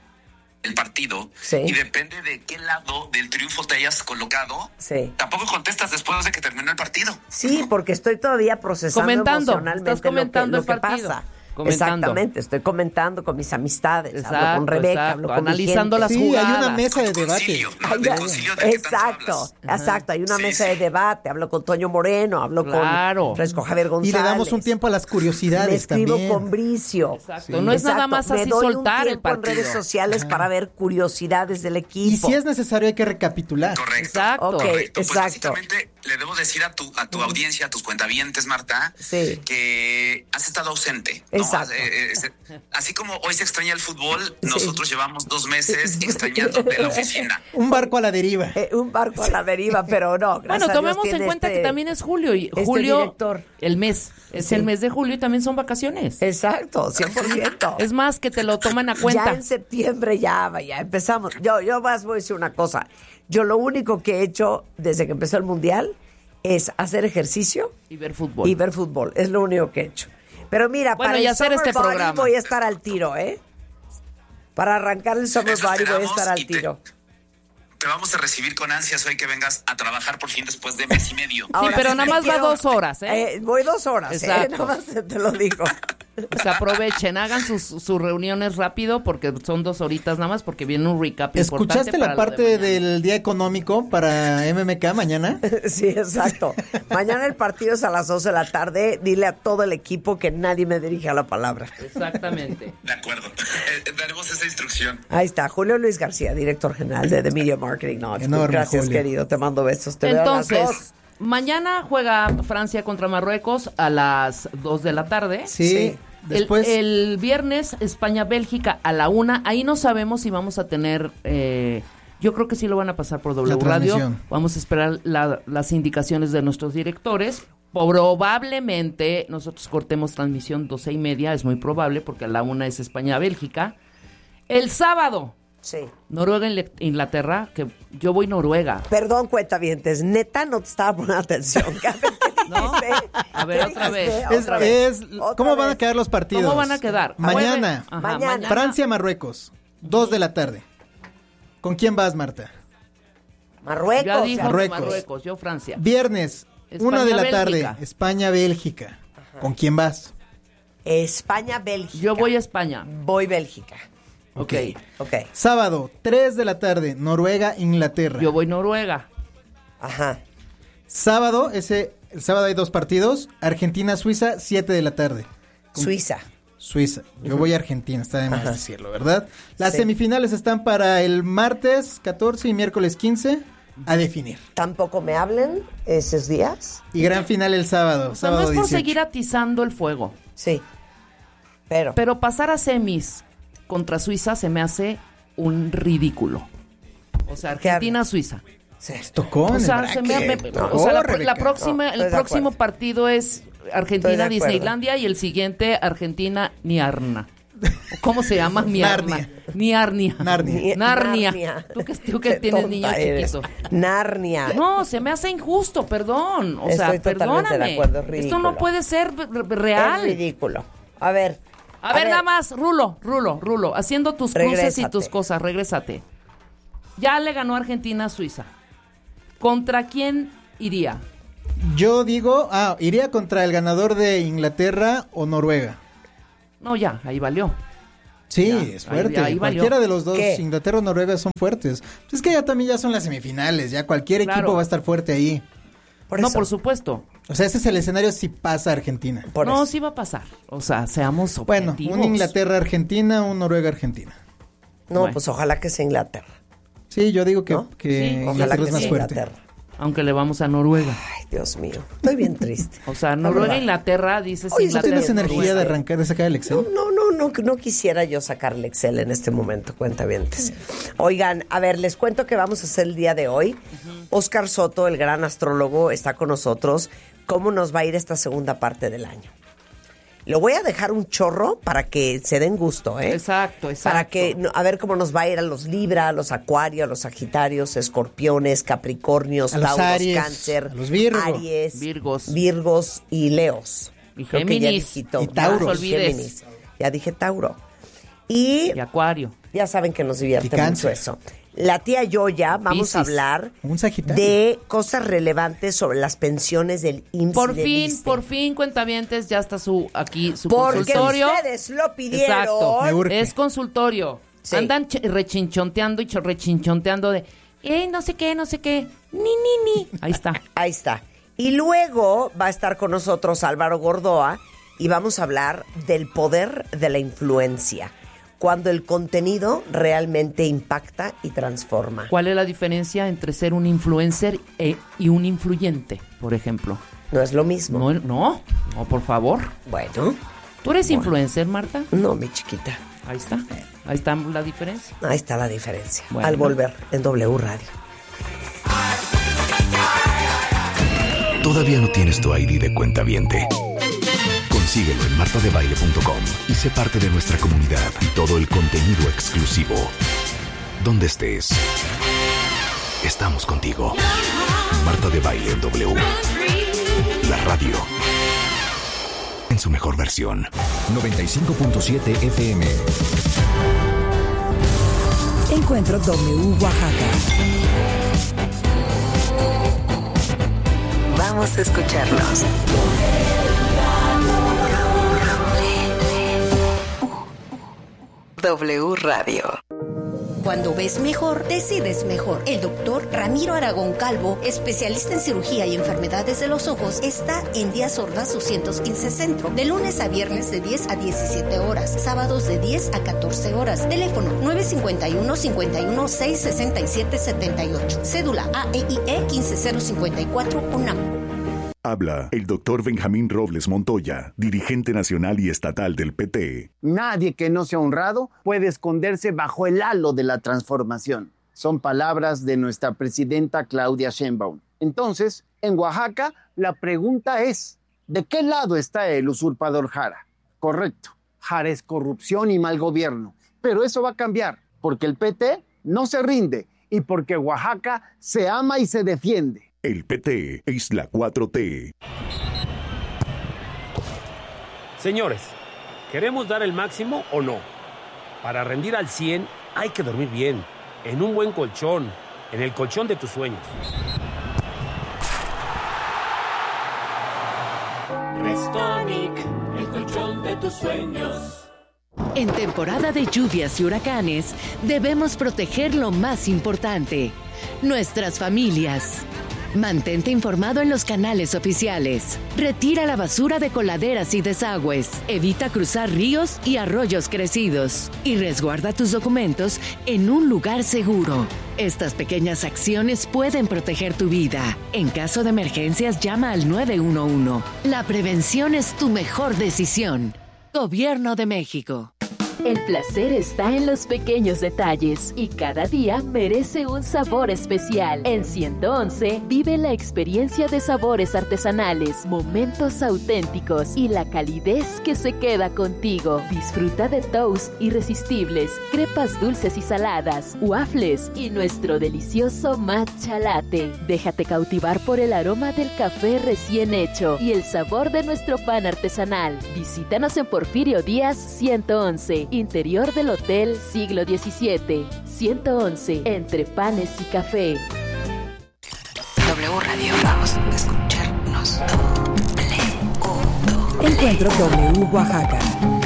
del partido sí. y depende de qué lado del triunfo te hayas colocado, sí. tampoco contestas después de que terminó el partido. Sí, porque estoy todavía procesando comentando, emocionalmente estás comentando lo que, el lo que partido. pasa. Comentando. Exactamente, estoy comentando con mis amistades, exacto, hablo con Rebeca, exacto, hablo con analizando mi las sí, jugadas. hay una mesa de debate. Concilio, ¿no? Hay, de concilio de exacto, exacto, hay una sí, mesa sí. de debate, hablo con Toño Moreno, hablo claro. con Fresco Javier González. Y le damos un tiempo a las curiosidades Me escribo también. con Bricio. Exacto, sí. no es exacto. nada más así Me doy soltar un el partido. en redes sociales Ajá. para ver curiosidades del equipo. Y si es necesario hay que recapitular. Correcto. Exacto. Okay, correcto. Pues exacto. básicamente le debo decir a tu a tu audiencia, a tus cuentavientes, Marta, sí. que has estado ausente. ¿no? Exacto. Eh, eh, así como hoy se extraña el fútbol, sí. nosotros llevamos dos meses extrañándote la oficina. Un barco a la deriva. Eh, un barco a la deriva, pero no. Bueno, tomemos en cuenta este, que también es julio. Y este julio, director. el mes. Es sí. el mes de julio y también son vacaciones. Exacto, cien por ciento. Es más, que te lo toman a cuenta. Ya en septiembre ya, ya empezamos. Yo, yo más voy a decir una cosa. Yo lo único que he hecho desde que empezó el Mundial es hacer ejercicio. Y ver fútbol. Y ver fútbol. Es lo único que he hecho. Pero mira, bueno, para y el hacer Summer este Body programa. voy a estar al tiro, ¿eh? Para arrancar el Summer Eso Body voy a estar al te, tiro. Te vamos a recibir con ansias hoy que vengas a trabajar por fin después de mes y medio. Ahora, sí, pero sí nada más quiero, va dos horas, ¿eh? eh voy dos horas, Exacto. ¿eh? Nada más te lo digo. O sea, aprovechen, hagan sus, sus reuniones rápido porque son dos horitas nada más porque viene un recap importante. ¿Escuchaste la parte de del día económico para M M K mañana? Sí, exacto. Mañana el partido es a las dos de la tarde. Dile a todo el equipo que nadie me dirija la palabra. Exactamente. De acuerdo. Eh, daremos esa instrucción. Ahí está, Julio Luis García, director general de The Media Marketing Knowledge. Enorme, Gracias, Julio. querido. Te mando besos. Te Entonces, veo a las dos. Mañana juega Francia contra Marruecos a las dos de la tarde. Sí. sí. Después... El, el viernes España-Bélgica a la una. Ahí no sabemos si vamos a tener... Eh, yo creo que sí lo van a pasar por W Radio. Vamos a esperar la, las indicaciones de nuestros directores. Probablemente nosotros cortemos transmisión doce y media. Es muy probable porque a la una es España-Bélgica. El sábado... Sí. Noruega, Inglaterra, que yo voy Noruega. Perdón, cuentavientes, neta no te estaba poniendo atención. ¿No? A ver, otra vez. Es, otra vez. es, ¿Cómo otra van vez. a quedar los partidos? ¿Cómo van a quedar? Mañana. Ajá, mañana. mañana. Francia-Marruecos, dos de la tarde. ¿Con quién vas, Marta? Marruecos. Ya dijo Marruecos. Marruecos, yo Francia. Viernes, España, una de la Bélgica. tarde, España-Bélgica. ¿Con quién vas? España-Bélgica. Yo voy a España. Voy Bélgica. Ok. Ok. Sábado, tres de la tarde, Noruega-Inglaterra. Yo voy Noruega. Ajá. Sábado, ese, el sábado hay dos partidos, Argentina-Suiza, siete de la tarde. ¿Con Suiza. Suiza. Yo uh-huh. voy a Argentina, está de más Ajá. decirlo, ¿verdad? Las sí. semifinales están para el martes catorce y miércoles quince a definir. Tampoco me hablen esos días. Y gran final el sábado, O sea, sábado no es por dieciocho. seguir atizando el fuego. Sí. Pero. Pero pasar a semis contra Suiza se me hace un ridículo. O sea, Argentina-Suiza. Sí. Tocó o sea, el se me, me, no, o sea la, Rebeca. la próxima, no, el próximo partido es Argentina-Disneylandia y el siguiente Argentina-Niarna. ¿Cómo se llama? Mi Narnia. Niarnia. Narnia. Narnia. Narnia. ¿Tú que, tú que Qué tienes tonta niño eres. chiquito? Narnia. No, se me hace injusto, perdón. O Estoy sea, totalmente perdóname. de acuerdo, es Esto ridículo. no puede ser real. Es ridículo. A ver. A, a ver, ver, nada más, Rulo, Rulo, Rulo, haciendo tus cruces Regrésate. y tus cosas, regrésate. Ya le ganó Argentina a Suiza. ¿Contra quién iría? Yo digo, ah, iría contra el ganador de Inglaterra o Noruega. No, ya, ahí valió. Sí, ya, es fuerte. Ahí, ahí Cualquiera de los dos, ¿Qué? Inglaterra o Noruega, son fuertes. Pues es que ya también ya son las semifinales, ya cualquier Claro. equipo va a estar fuerte ahí. Por no, eso. por supuesto. O sea, ese es el escenario si pasa Argentina. Por no, eso. sí va a pasar. O sea, seamos Bueno, objetivos. un Inglaterra-Argentina, un Noruega-Argentina. No, Bueno. pues ojalá que sea Inglaterra. Sí, yo digo que, ¿No? que Sí, Ojalá Inglaterra que es más sea fuerte. Inglaterra. Aunque le vamos a Noruega. Ay, Dios mío. Estoy bien triste. O sea, Noruega, Inglaterra, dices Oye, ¿no ¿No Inglaterra. tienes energía Noruega. de arrancar, de sacar el Excel? No, no, no, no quisiera yo sacarle Excel en este momento, cuentavientes. Oigan, a ver, les cuento que vamos a hacer el día de hoy. Oscar Soto, el gran astrólogo, está con nosotros. ¿Cómo nos va a ir esta segunda parte del año? Lo voy a dejar un chorro para que se den gusto, ¿eh? Exacto, exacto. Para que, no, a ver cómo nos va a ir a los Libra, a los Acuario, a los Sagitarios, Escorpiones, Capricornios, A los Tauros, Aries, Cáncer, a los Virgo. Aries, Virgos. Virgos y Leos. Y Creo que ya Géminis. dijito. Y Tauro. No, No se olvides. Géminis. Ya dije Tauro. Y Y Acuario. ya saben que nos divierte Y Cáncer. mucho eso. La tía Yoya, vamos Piscis. a hablar Un Sagitario. de cosas relevantes sobre las pensiones del I M S S. Por fin, por fin, cuentavientes, ya está su aquí su Porque consultorio. ustedes lo pidieron. Exacto. Me urge. Es consultorio. Sí. Andan ch- rechinchonteando y ch- rechinchonteando de, eh, no sé qué, no sé qué, ni, ni, ni. Ahí está. Ahí está. Y luego va a estar con nosotros Álvaro Gordoa y vamos a hablar del poder de la influencia. Cuando el contenido realmente impacta y transforma. ¿Cuál es la diferencia entre ser un influencer e- y un influyente, por ejemplo? No es lo mismo. No, no, no, por favor. Bueno. ¿Tú eres influencer, Marta? No, mi chiquita. Ahí está. Ahí está la diferencia. Ahí está la diferencia. Bueno. Al volver en W Radio. ¿Todavía no tienes tu I D de cuentaviente? Consíguelo en marta de baile punto com y sé parte de nuestra comunidad y todo el contenido exclusivo. Donde estés, estamos contigo. Marta de Baile en W. La radio. En su mejor versión. noventa y cinco punto siete F M. Encuentro W Oaxaca. Vamos a escucharnos. W Radio. Cuando ves mejor, decides mejor. El doctor Ramiro Aragón Calvo, especialista en cirugía y enfermedades de los ojos, está en Díaz Ordaz doscientos quince Centro, de lunes a viernes de diez a diecisiete horas, sábados de diez a catorce horas. Teléfono nueve cinco uno, cinco uno seis, seis siete siete ocho. Cédula A E I E uno cinco cero cinco cuatro UNAM. Habla el doctor Benjamín Robles Montoya, dirigente nacional y estatal del P T. Nadie que no sea honrado puede esconderse bajo el halo de la transformación. Son palabras de nuestra presidenta Claudia Sheinbaum. Entonces, en Oaxaca, la pregunta es, ¿de qué lado está el usurpador Jara? Correcto, Jara es corrupción y mal gobierno. Pero eso va a cambiar, porque el P T no se rinde y porque Oaxaca se ama y se defiende. El P T es la cuatro T. Señores, ¿queremos dar el máximo o no? Para rendir al cien hay que dormir bien, en un buen colchón, en el colchón de tus sueños. Restonic, el colchón de tus sueños. En temporada de lluvias y huracanes, debemos proteger lo más importante, nuestras familias. Mantente informado en los canales oficiales. Retira la basura de coladeras y desagües. Evita cruzar ríos y arroyos crecidos. Y resguarda tus documentos en un lugar seguro. Estas pequeñas acciones pueden proteger tu vida. En caso de emergencias, llama al nueve uno uno. La prevención es tu mejor decisión. Gobierno de México. El placer está en los pequeños detalles y cada día merece un sabor especial. En ciento once vive la experiencia de sabores artesanales, momentos auténticos y la calidez que se queda contigo. Disfruta de toast irresistibles, crepas dulces y saladas, waffles y nuestro delicioso matcha latte. Déjate cautivar por el aroma del café recién hecho y el sabor de nuestro pan artesanal. Visítanos en Porfirio Díaz ciento once, interior del Hotel Siglo diecisiete. ciento once, entre panes y café. W Radio, vamos a escucharnos. Encuentro W Oaxaca.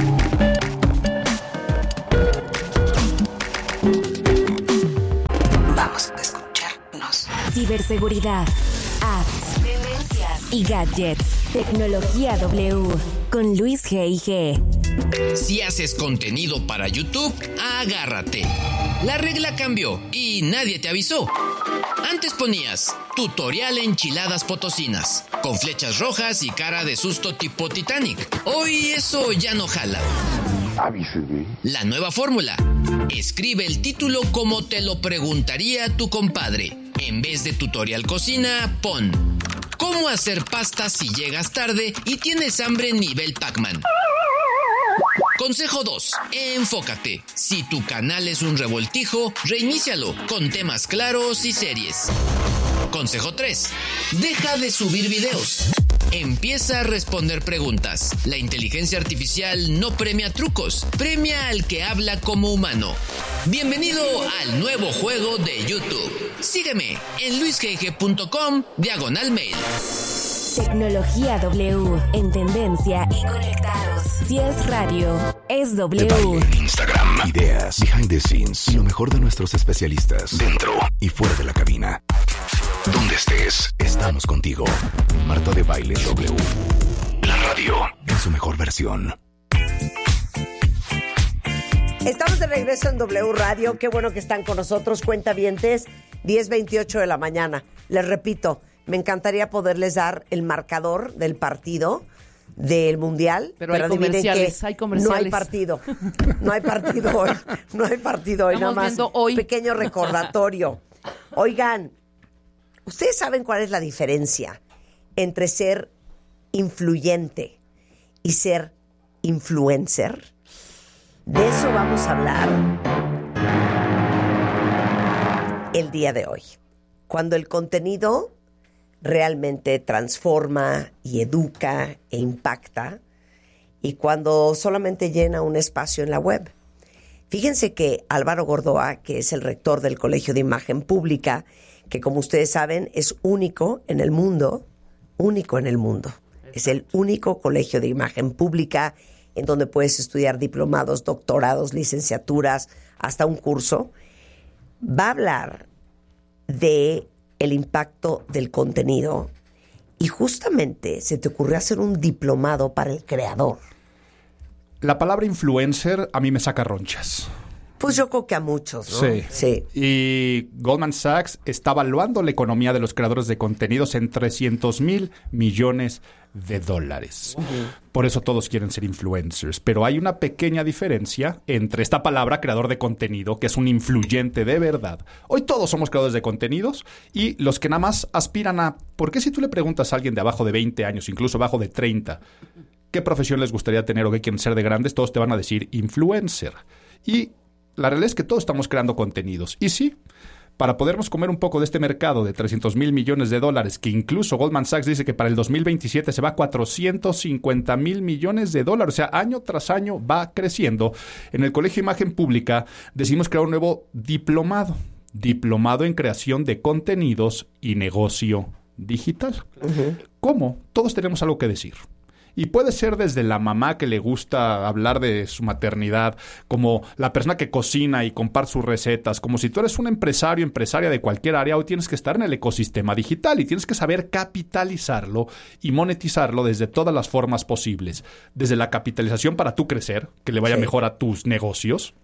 Vamos a escucharnos. Ciberseguridad, apps, tendencias y gadgets. Tecnología W con Luis G I G. Si haces contenido para YouTube, agárrate. La regla cambió y nadie te avisó. Antes ponías tutorial enchiladas potosinas, con flechas rojas y cara de susto tipo Titanic. Hoy eso ya no jala. Avíseme. La nueva fórmula. Escribe el título como te lo preguntaría tu compadre. En vez de tutorial cocina, pon ¿cómo hacer pasta si llegas tarde y tienes hambre nivel Pac-Man? Consejo dos. Enfócate. Si tu canal es un revoltijo, reinícialo con temas claros y series. Consejo tres. Deja de subir videos. Empieza a responder preguntas. La inteligencia artificial no premia trucos, premia al que habla como humano. Bienvenido al nuevo juego de YouTube. Sígueme en luisgg punto com diagonal mail. Tecnología W, en tendencia y conectados. Si es radio, es W. Instagram, ideas, behind the scenes y lo mejor de nuestros especialistas dentro y fuera de la cabina. Donde estés, estamos contigo. Marta de Baile W. La radio en su mejor versión. Estamos de regreso en W Radio. Qué bueno que están con nosotros, cuentavientes. diez veintiocho de la mañana. Les repito, me encantaría poderles dar el marcador del partido del Mundial. Pero, pero hay comerciales, que hay comerciales. No hay partido. No hay partido hoy. No hay partido hoy. Estamos nada más viendo hoy. Pequeño recordatorio. Oigan, ¿ustedes saben cuál es la diferencia entre ser influyente y ser influencer? De eso vamos a hablar el día de hoy. Cuando el contenido realmente transforma y educa e impacta, y cuando solamente llena un espacio en la web. Fíjense que Álvaro Gordoa, que es el rector del Colegio de Imagen Pública, que como ustedes saben es único en el mundo, único en el mundo. Es el único colegio de imagen pública en donde puedes estudiar diplomados, doctorados, licenciaturas, hasta un curso. Va a hablar de el impacto del contenido y justamente se te ocurrió hacer un diplomado para el creador. La palabra influencer a mí me saca ronchas. Pues yo creo que a muchos, ¿no? Sí. sí. Y Goldman Sachs está evaluando la economía de los creadores de contenidos en trescientos mil millones de dólares. Uh-huh. Por eso todos quieren ser influencers. Pero hay una pequeña diferencia entre esta palabra creador de contenido, que es un influyente de verdad. Hoy todos somos creadores de contenidos y los que nada más aspiran a... ¿Por qué si tú le preguntas a alguien de abajo de veinte años, incluso abajo de treinta, qué profesión les gustaría tener o qué quieren ser de grandes? Todos te van a decir influencer. Y la realidad es que todos estamos creando contenidos. Y sí, para podernos comer un poco de este mercado de trescientos mil millones de dólares, que incluso Goldman Sachs dice que para el dos mil veintisiete se va a cuatrocientos cincuenta mil millones de dólares. O sea, año tras año va creciendo. En el Colegio de Imagen Pública decidimos crear un nuevo diplomado. Diplomado en creación de contenidos y negocio digital. Uh-huh. ¿Cómo? Todos tenemos algo que decir. Y puede ser desde la mamá que le gusta hablar de su maternidad, como la persona que cocina y comparte sus recetas, como si tú eres un empresario, empresaria de cualquier área, hoy tienes que estar en el ecosistema digital y tienes que saber capitalizarlo y monetizarlo desde todas las formas posibles. Desde la capitalización para tú crecer, que le vaya sí. mejor a tus negocios,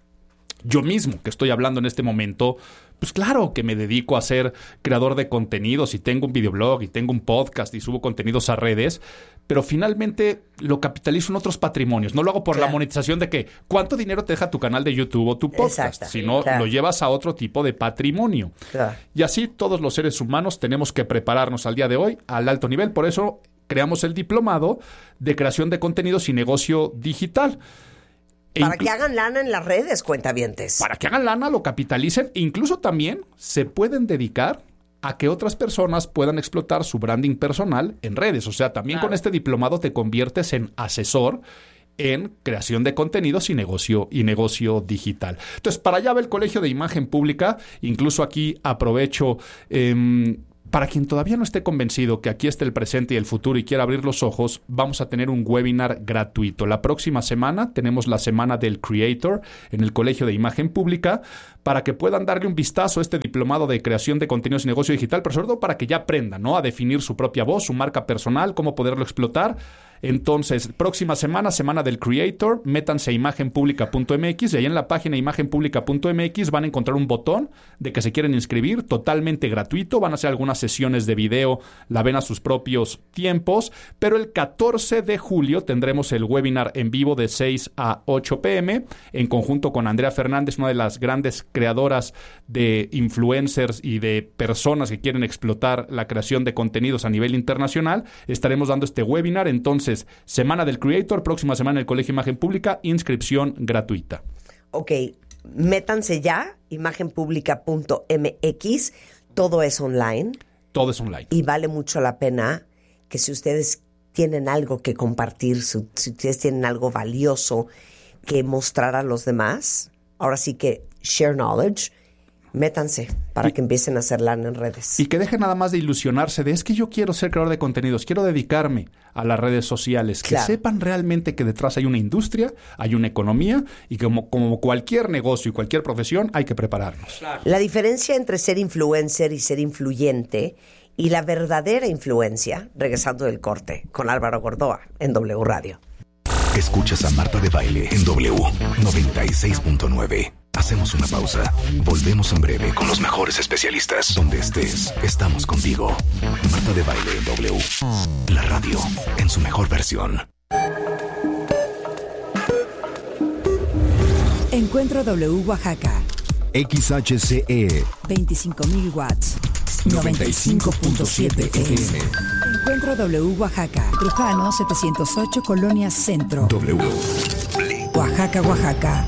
Yo mismo, que estoy hablando en este momento, pues claro que me dedico a ser creador de contenidos y tengo un videoblog y tengo un podcast y subo contenidos a redes, pero finalmente lo capitalizo en otros patrimonios. No lo hago por claro. la monetización de que cuánto dinero te deja tu canal de YouTube o tu podcast, Exacto. sino claro. lo llevas a otro tipo de patrimonio. Claro. Y así todos los seres humanos tenemos que prepararnos al día de hoy al alto nivel. Por eso creamos el diplomado de creación de contenidos y negocio digital. Para que hagan lana en las redes, cuentavientes. Para que hagan lana, lo capitalicen. E incluso también se pueden dedicar a que otras personas puedan explotar su branding personal en redes. O sea, también claro. con este diplomado te conviertes en asesor en creación de contenidos y negocio y negocio digital. Entonces, para allá va el Colegio de Imagen Pública. Incluso aquí aprovecho... Eh, Para quien todavía no esté convencido que aquí está el presente y el futuro y quiera abrir los ojos, vamos a tener un webinar gratuito. La próxima semana tenemos la Semana del Creator en el Colegio de Imagen Pública para que puedan darle un vistazo a este diplomado de creación de contenidos y negocio digital, pero sobre todo para que ya aprendan, ¿no?, a definir su propia voz, su marca personal, cómo poderlo explotar. Entonces, próxima semana, Semana del Creator, métanse a imagen pública punto m x y ahí en la página imagen pública punto m x van a encontrar un botón de que se quieren inscribir, totalmente gratuito. Van a hacer algunas sesiones de video, la ven a sus propios tiempos, pero el catorce de julio tendremos el webinar en vivo de seis a ocho pm en conjunto con Andrea Fernández, una de las grandes creadoras de influencers y de personas que quieren explotar la creación de contenidos a nivel internacional. Estaremos dando este webinar. Entonces, Semana del Creator, próxima semana en el Colegio Imagen Pública, inscripción gratuita. Ok, métanse ya, imagen pública punto m x, todo es online. Todo es online. Y vale mucho la pena que si ustedes tienen algo que compartir, si, si ustedes tienen algo valioso que mostrar a los demás, ahora sí que share knowledge, métanse para y, que empiecen a hacer lana en redes. Y que dejen nada más de ilusionarse de es que yo quiero ser creador de contenidos, quiero dedicarme a las redes sociales. Claro. Que sepan realmente que detrás hay una industria, hay una economía y que como, como cualquier negocio y cualquier profesión hay que prepararnos. Claro. La diferencia entre ser influencer y ser influyente y la verdadera influencia, regresando del corte con Álvaro Gordoa en W Radio. Escuchas a Marta de Baile en W noventa y seis punto nueve. Hacemos una pausa. Volvemos en breve con los mejores especialistas. Donde estés, estamos contigo. Marta de Baile en W. La radio en su mejor versión. Encuentro W Oaxaca. X H C E. veinticinco mil watts. noventa y cinco punto siete F M. Encuentro W Oaxaca. Trujano setecientos ocho, Colonia Centro. W. Oaxaca, Oaxaca.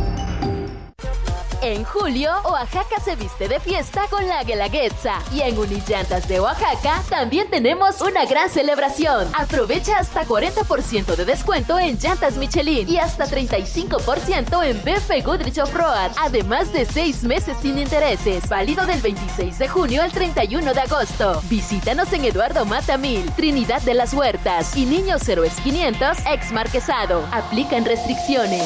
En julio, Oaxaca se viste de fiesta con la Guelaguetza. Y en Unillantas de Oaxaca también tenemos una gran celebración. Aprovecha hasta cuarenta por ciento de descuento en llantas Michelin y hasta treinta y cinco por ciento en B F Goodrich Off-Road. Además de seis meses sin intereses. Válido del veintiséis de junio al treinta y uno de agosto. Visítanos en Eduardo Mata mil, Trinidad de las Huertas y Niños Héroes quinientos, ex Marquesado. Aplican restricciones.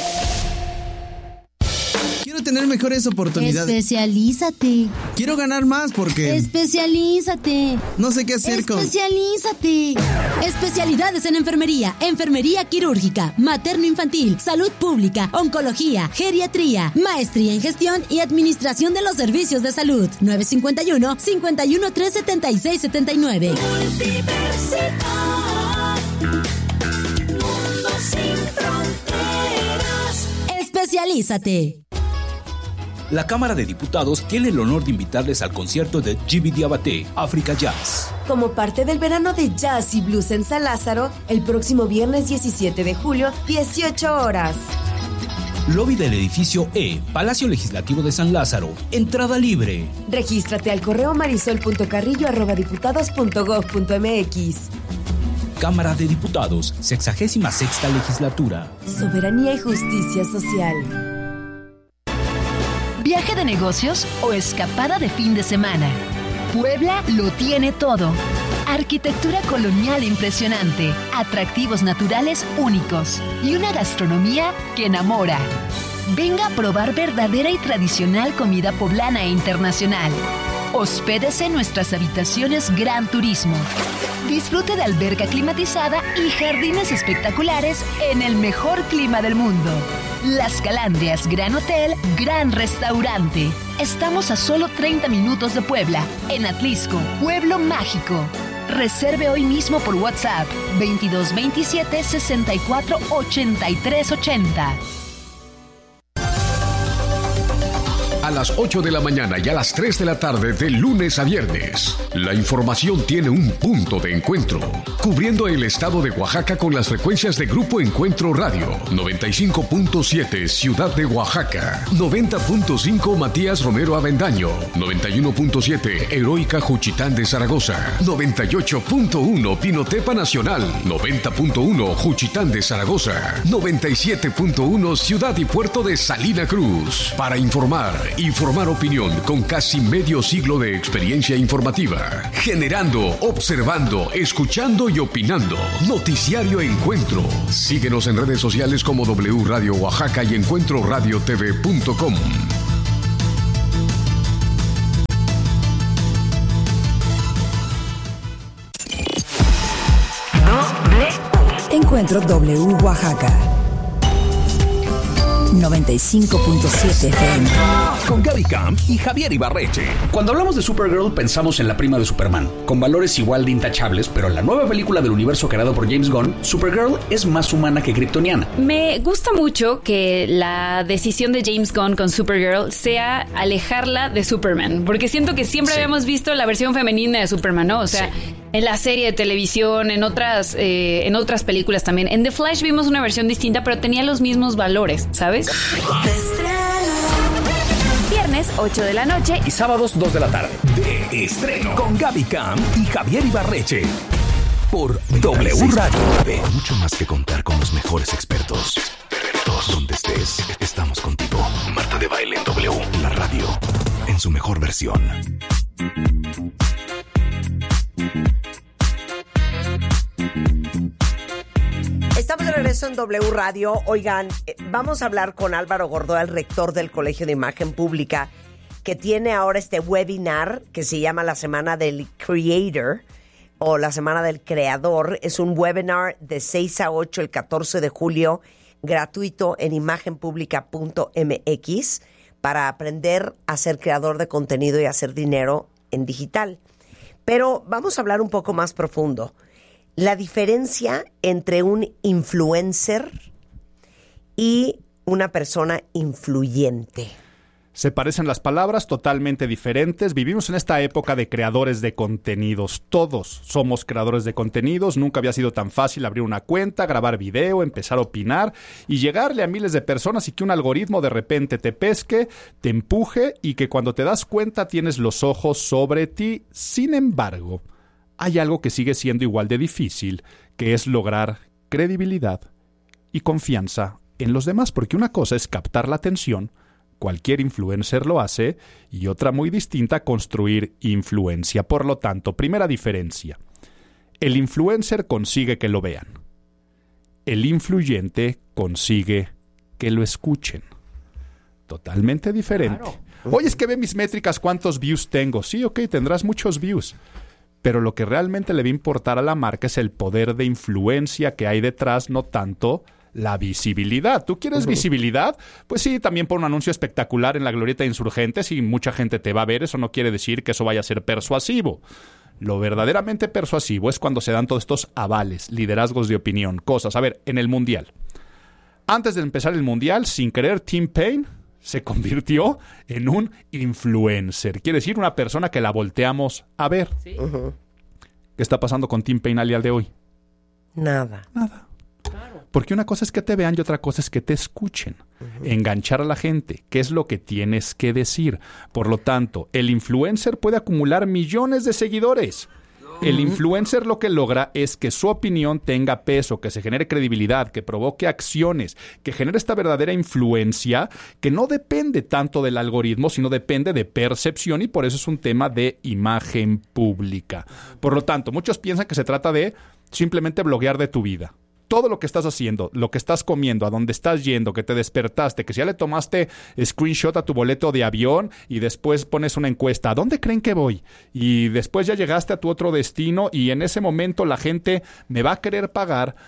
Quiero tener mejores oportunidades. Especialízate. Quiero ganar más porque... Especialízate. No sé qué hacer con... Especialízate. Especialidades en enfermería, enfermería quirúrgica, materno-infantil, salud pública, oncología, geriatría, maestría en gestión y administración de los servicios de salud. nueve cinco uno, cinco uno tres, siete seis siete nueve. Universidad. Mundo sin fronteras. Especialízate. La Cámara de Diputados tiene el honor de invitarles al concierto de Djiby Diabaté, Africa Jazz. Como parte del verano de jazz y blues en San Lázaro, el próximo viernes diecisiete de julio, dieciocho horas. Lobby del edificio E, Palacio Legislativo de San Lázaro. Entrada libre. Regístrate al correo marisol punto carrillo arroba diputados punto gob punto m x. Cámara de Diputados, sexagésima sexta legislatura. Soberanía y justicia social. ¿Viaje de negocios o escapada de fin de semana? Puebla lo tiene todo. Arquitectura colonial impresionante, atractivos naturales únicos y una gastronomía que enamora. Venga a probar verdadera y tradicional comida poblana e internacional. Hospédese en nuestras habitaciones Gran Turismo. Disfrute de alberca climatizada y jardines espectaculares en el mejor clima del mundo. Las Calandrias Gran Hotel, Gran Restaurante. Estamos a solo treinta minutos de Puebla, en Atlisco, Pueblo Mágico. Reserve hoy mismo por WhatsApp veintidós veintisiete sesenta y cuatro ochenta y tres ochenta. A las ocho de la mañana y a las tres de la tarde de lunes a viernes. La información tiene un punto de encuentro, cubriendo el estado de Oaxaca con las frecuencias de Grupo Encuentro Radio, noventa y cinco punto siete Ciudad de Oaxaca, noventa punto cinco Matías Romero Avendaño, noventa y uno punto siete Heroica Juchitán de Zaragoza, noventa y ocho punto uno Pinotepa Nacional, noventa punto uno Juchitán de Zaragoza, noventa y siete punto uno Ciudad y Puerto de Salina Cruz. Para informar y formar opinión con casi medio siglo de experiencia informativa, generando, observando, escuchando y opinando. Noticiario Encuentro. Síguenos en redes sociales como W Radio Oaxaca y encuentro radio t v punto com. Encuentro W Oaxaca noventa y cinco punto siete F M. Con Gaby Camp y Javier Ibarreche. Cuando hablamos de Supergirl pensamos en la prima de Superman, con valores igual de intachables, pero en la nueva película del universo creado por James Gunn, Supergirl es más humana que kryptoniana. Me gusta mucho que la decisión de James Gunn con Supergirl sea alejarla de Superman, porque siento que siempre sí. habíamos visto la versión femenina de Superman, ¿no? O sea, sí. en la serie de televisión, en otras, eh, en otras películas también. En The Flash vimos una versión distinta, pero tenía los mismos valores, ¿sabes? Viernes, ocho de la noche. Y sábados, dos de la tarde. De estreno. Con Gaby Camp y Javier Ibarreche. Por W Radio. Mucho más que contar con los mejores expertos. Donde estés, estamos contigo. Marta de Baile en W. La radio. En su mejor versión. Estamos de regreso en W Radio. Oigan, vamos a hablar con Álvaro Gordoa, el rector del Colegio de Imagen Pública, que tiene ahora este webinar que se llama la Semana del Creator o la Semana del Creador. Es un webinar de seis a ocho el catorce de julio, gratuito en imagen pública punto m x para aprender a ser creador de contenido y hacer dinero en digital. Pero vamos a hablar un poco más profundo. La diferencia entre un influencer y una persona influyente. Se parecen las palabras, totalmente diferentes. Vivimos en esta época de creadores de contenidos. Todos somos creadores de contenidos. Nunca había sido tan fácil abrir una cuenta, grabar video, empezar a opinar y llegarle a miles de personas y que un algoritmo de repente te pesque, te empuje y que cuando te das cuenta tienes los ojos sobre ti. Sin embargo, hay algo que sigue siendo igual de difícil, que es lograr credibilidad y confianza en los demás, porque una cosa es captar la atención, cualquier influencer lo hace, y otra muy distinta, construir influencia. Por lo tanto, primera diferencia, el influencer consigue que lo vean, el influyente consigue que lo escuchen. Totalmente diferente. Claro. Oye, es que ve mis métricas, ¿cuántos views tengo? Sí, ok, tendrás muchos views. Pero lo que realmente le va a importar a la marca es el poder de influencia que hay detrás, no tanto la visibilidad. ¿Tú quieres uh-huh. visibilidad? Pues sí, también pon un anuncio espectacular en la Glorieta de Insurgentes y mucha gente te va a ver. Eso no quiere decir que eso vaya a ser persuasivo. Lo verdaderamente persuasivo es cuando se dan todos estos avales, liderazgos de opinión, cosas. A ver, en el Mundial. Antes de empezar el Mundial, sin querer, Tim Payne se convirtió en un influencer. Quiere decir, una persona que la volteamos a ver. ¿Sí? Uh-huh. ¿Qué está pasando con Tim Payne al día de hoy? Nada. Nada. Claro. Porque una cosa es que te vean y otra cosa es que te escuchen. Uh-huh. Enganchar a la gente. ¿Qué es lo que tienes que decir? Por lo tanto, el influencer puede acumular millones de seguidores. El influencer lo que logra es que su opinión tenga peso, que se genere credibilidad, que provoque acciones, que genere esta verdadera influencia que no depende tanto del algoritmo, sino depende de percepción, y por eso es un tema de imagen pública. Por lo tanto, muchos piensan que se trata de simplemente bloguear de tu vida. Todo lo que estás haciendo, lo que estás comiendo, a dónde estás yendo, que te despertaste, que si ya le tomaste screenshot a tu boleto de avión y después pones una encuesta, ¿a dónde creen que voy? Y después ya llegaste a tu otro destino y en ese momento la gente me va a querer pagar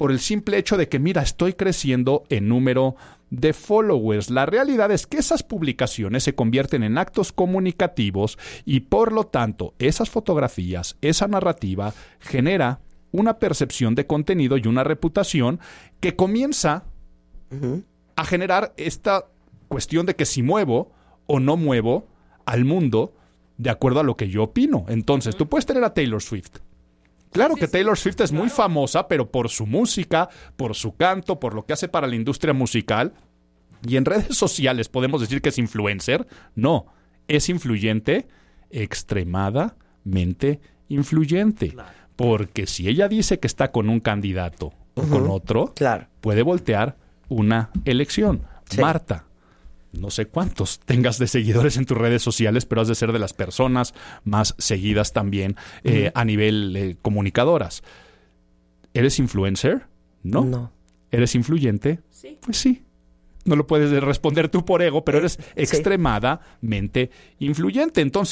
por el simple hecho de que, mira, estoy creciendo en número de followers. La realidad es que esas publicaciones se convierten en actos comunicativos y, por lo tanto, esas fotografías, esa narrativa genera una percepción de contenido y una reputación que comienza uh-huh. a generar esta cuestión de que si muevo o no muevo al mundo de acuerdo a lo que yo opino. Entonces, uh-huh. tú puedes tener a Taylor Swift. Claro sí, que sí, Taylor Swift es claro. muy famosa, pero por su música, por su canto, por lo que hace para la industria musical. Y en redes sociales podemos decir que es influencer. No, es influyente, extremadamente influyente. Claro. Porque si ella dice que está con un candidato o uh-huh. con otro, claro. puede voltear una elección. Sí. Marta, no sé cuántos tengas de seguidores en tus redes sociales, pero has de ser de las personas más seguidas también uh-huh. eh, a nivel eh, comunicadoras. ¿Eres influencer? No. No. ¿Eres influyente? Sí. Pues sí. No lo puedes responder tú por ego, pero eres sí. extremadamente influyente. Entonces,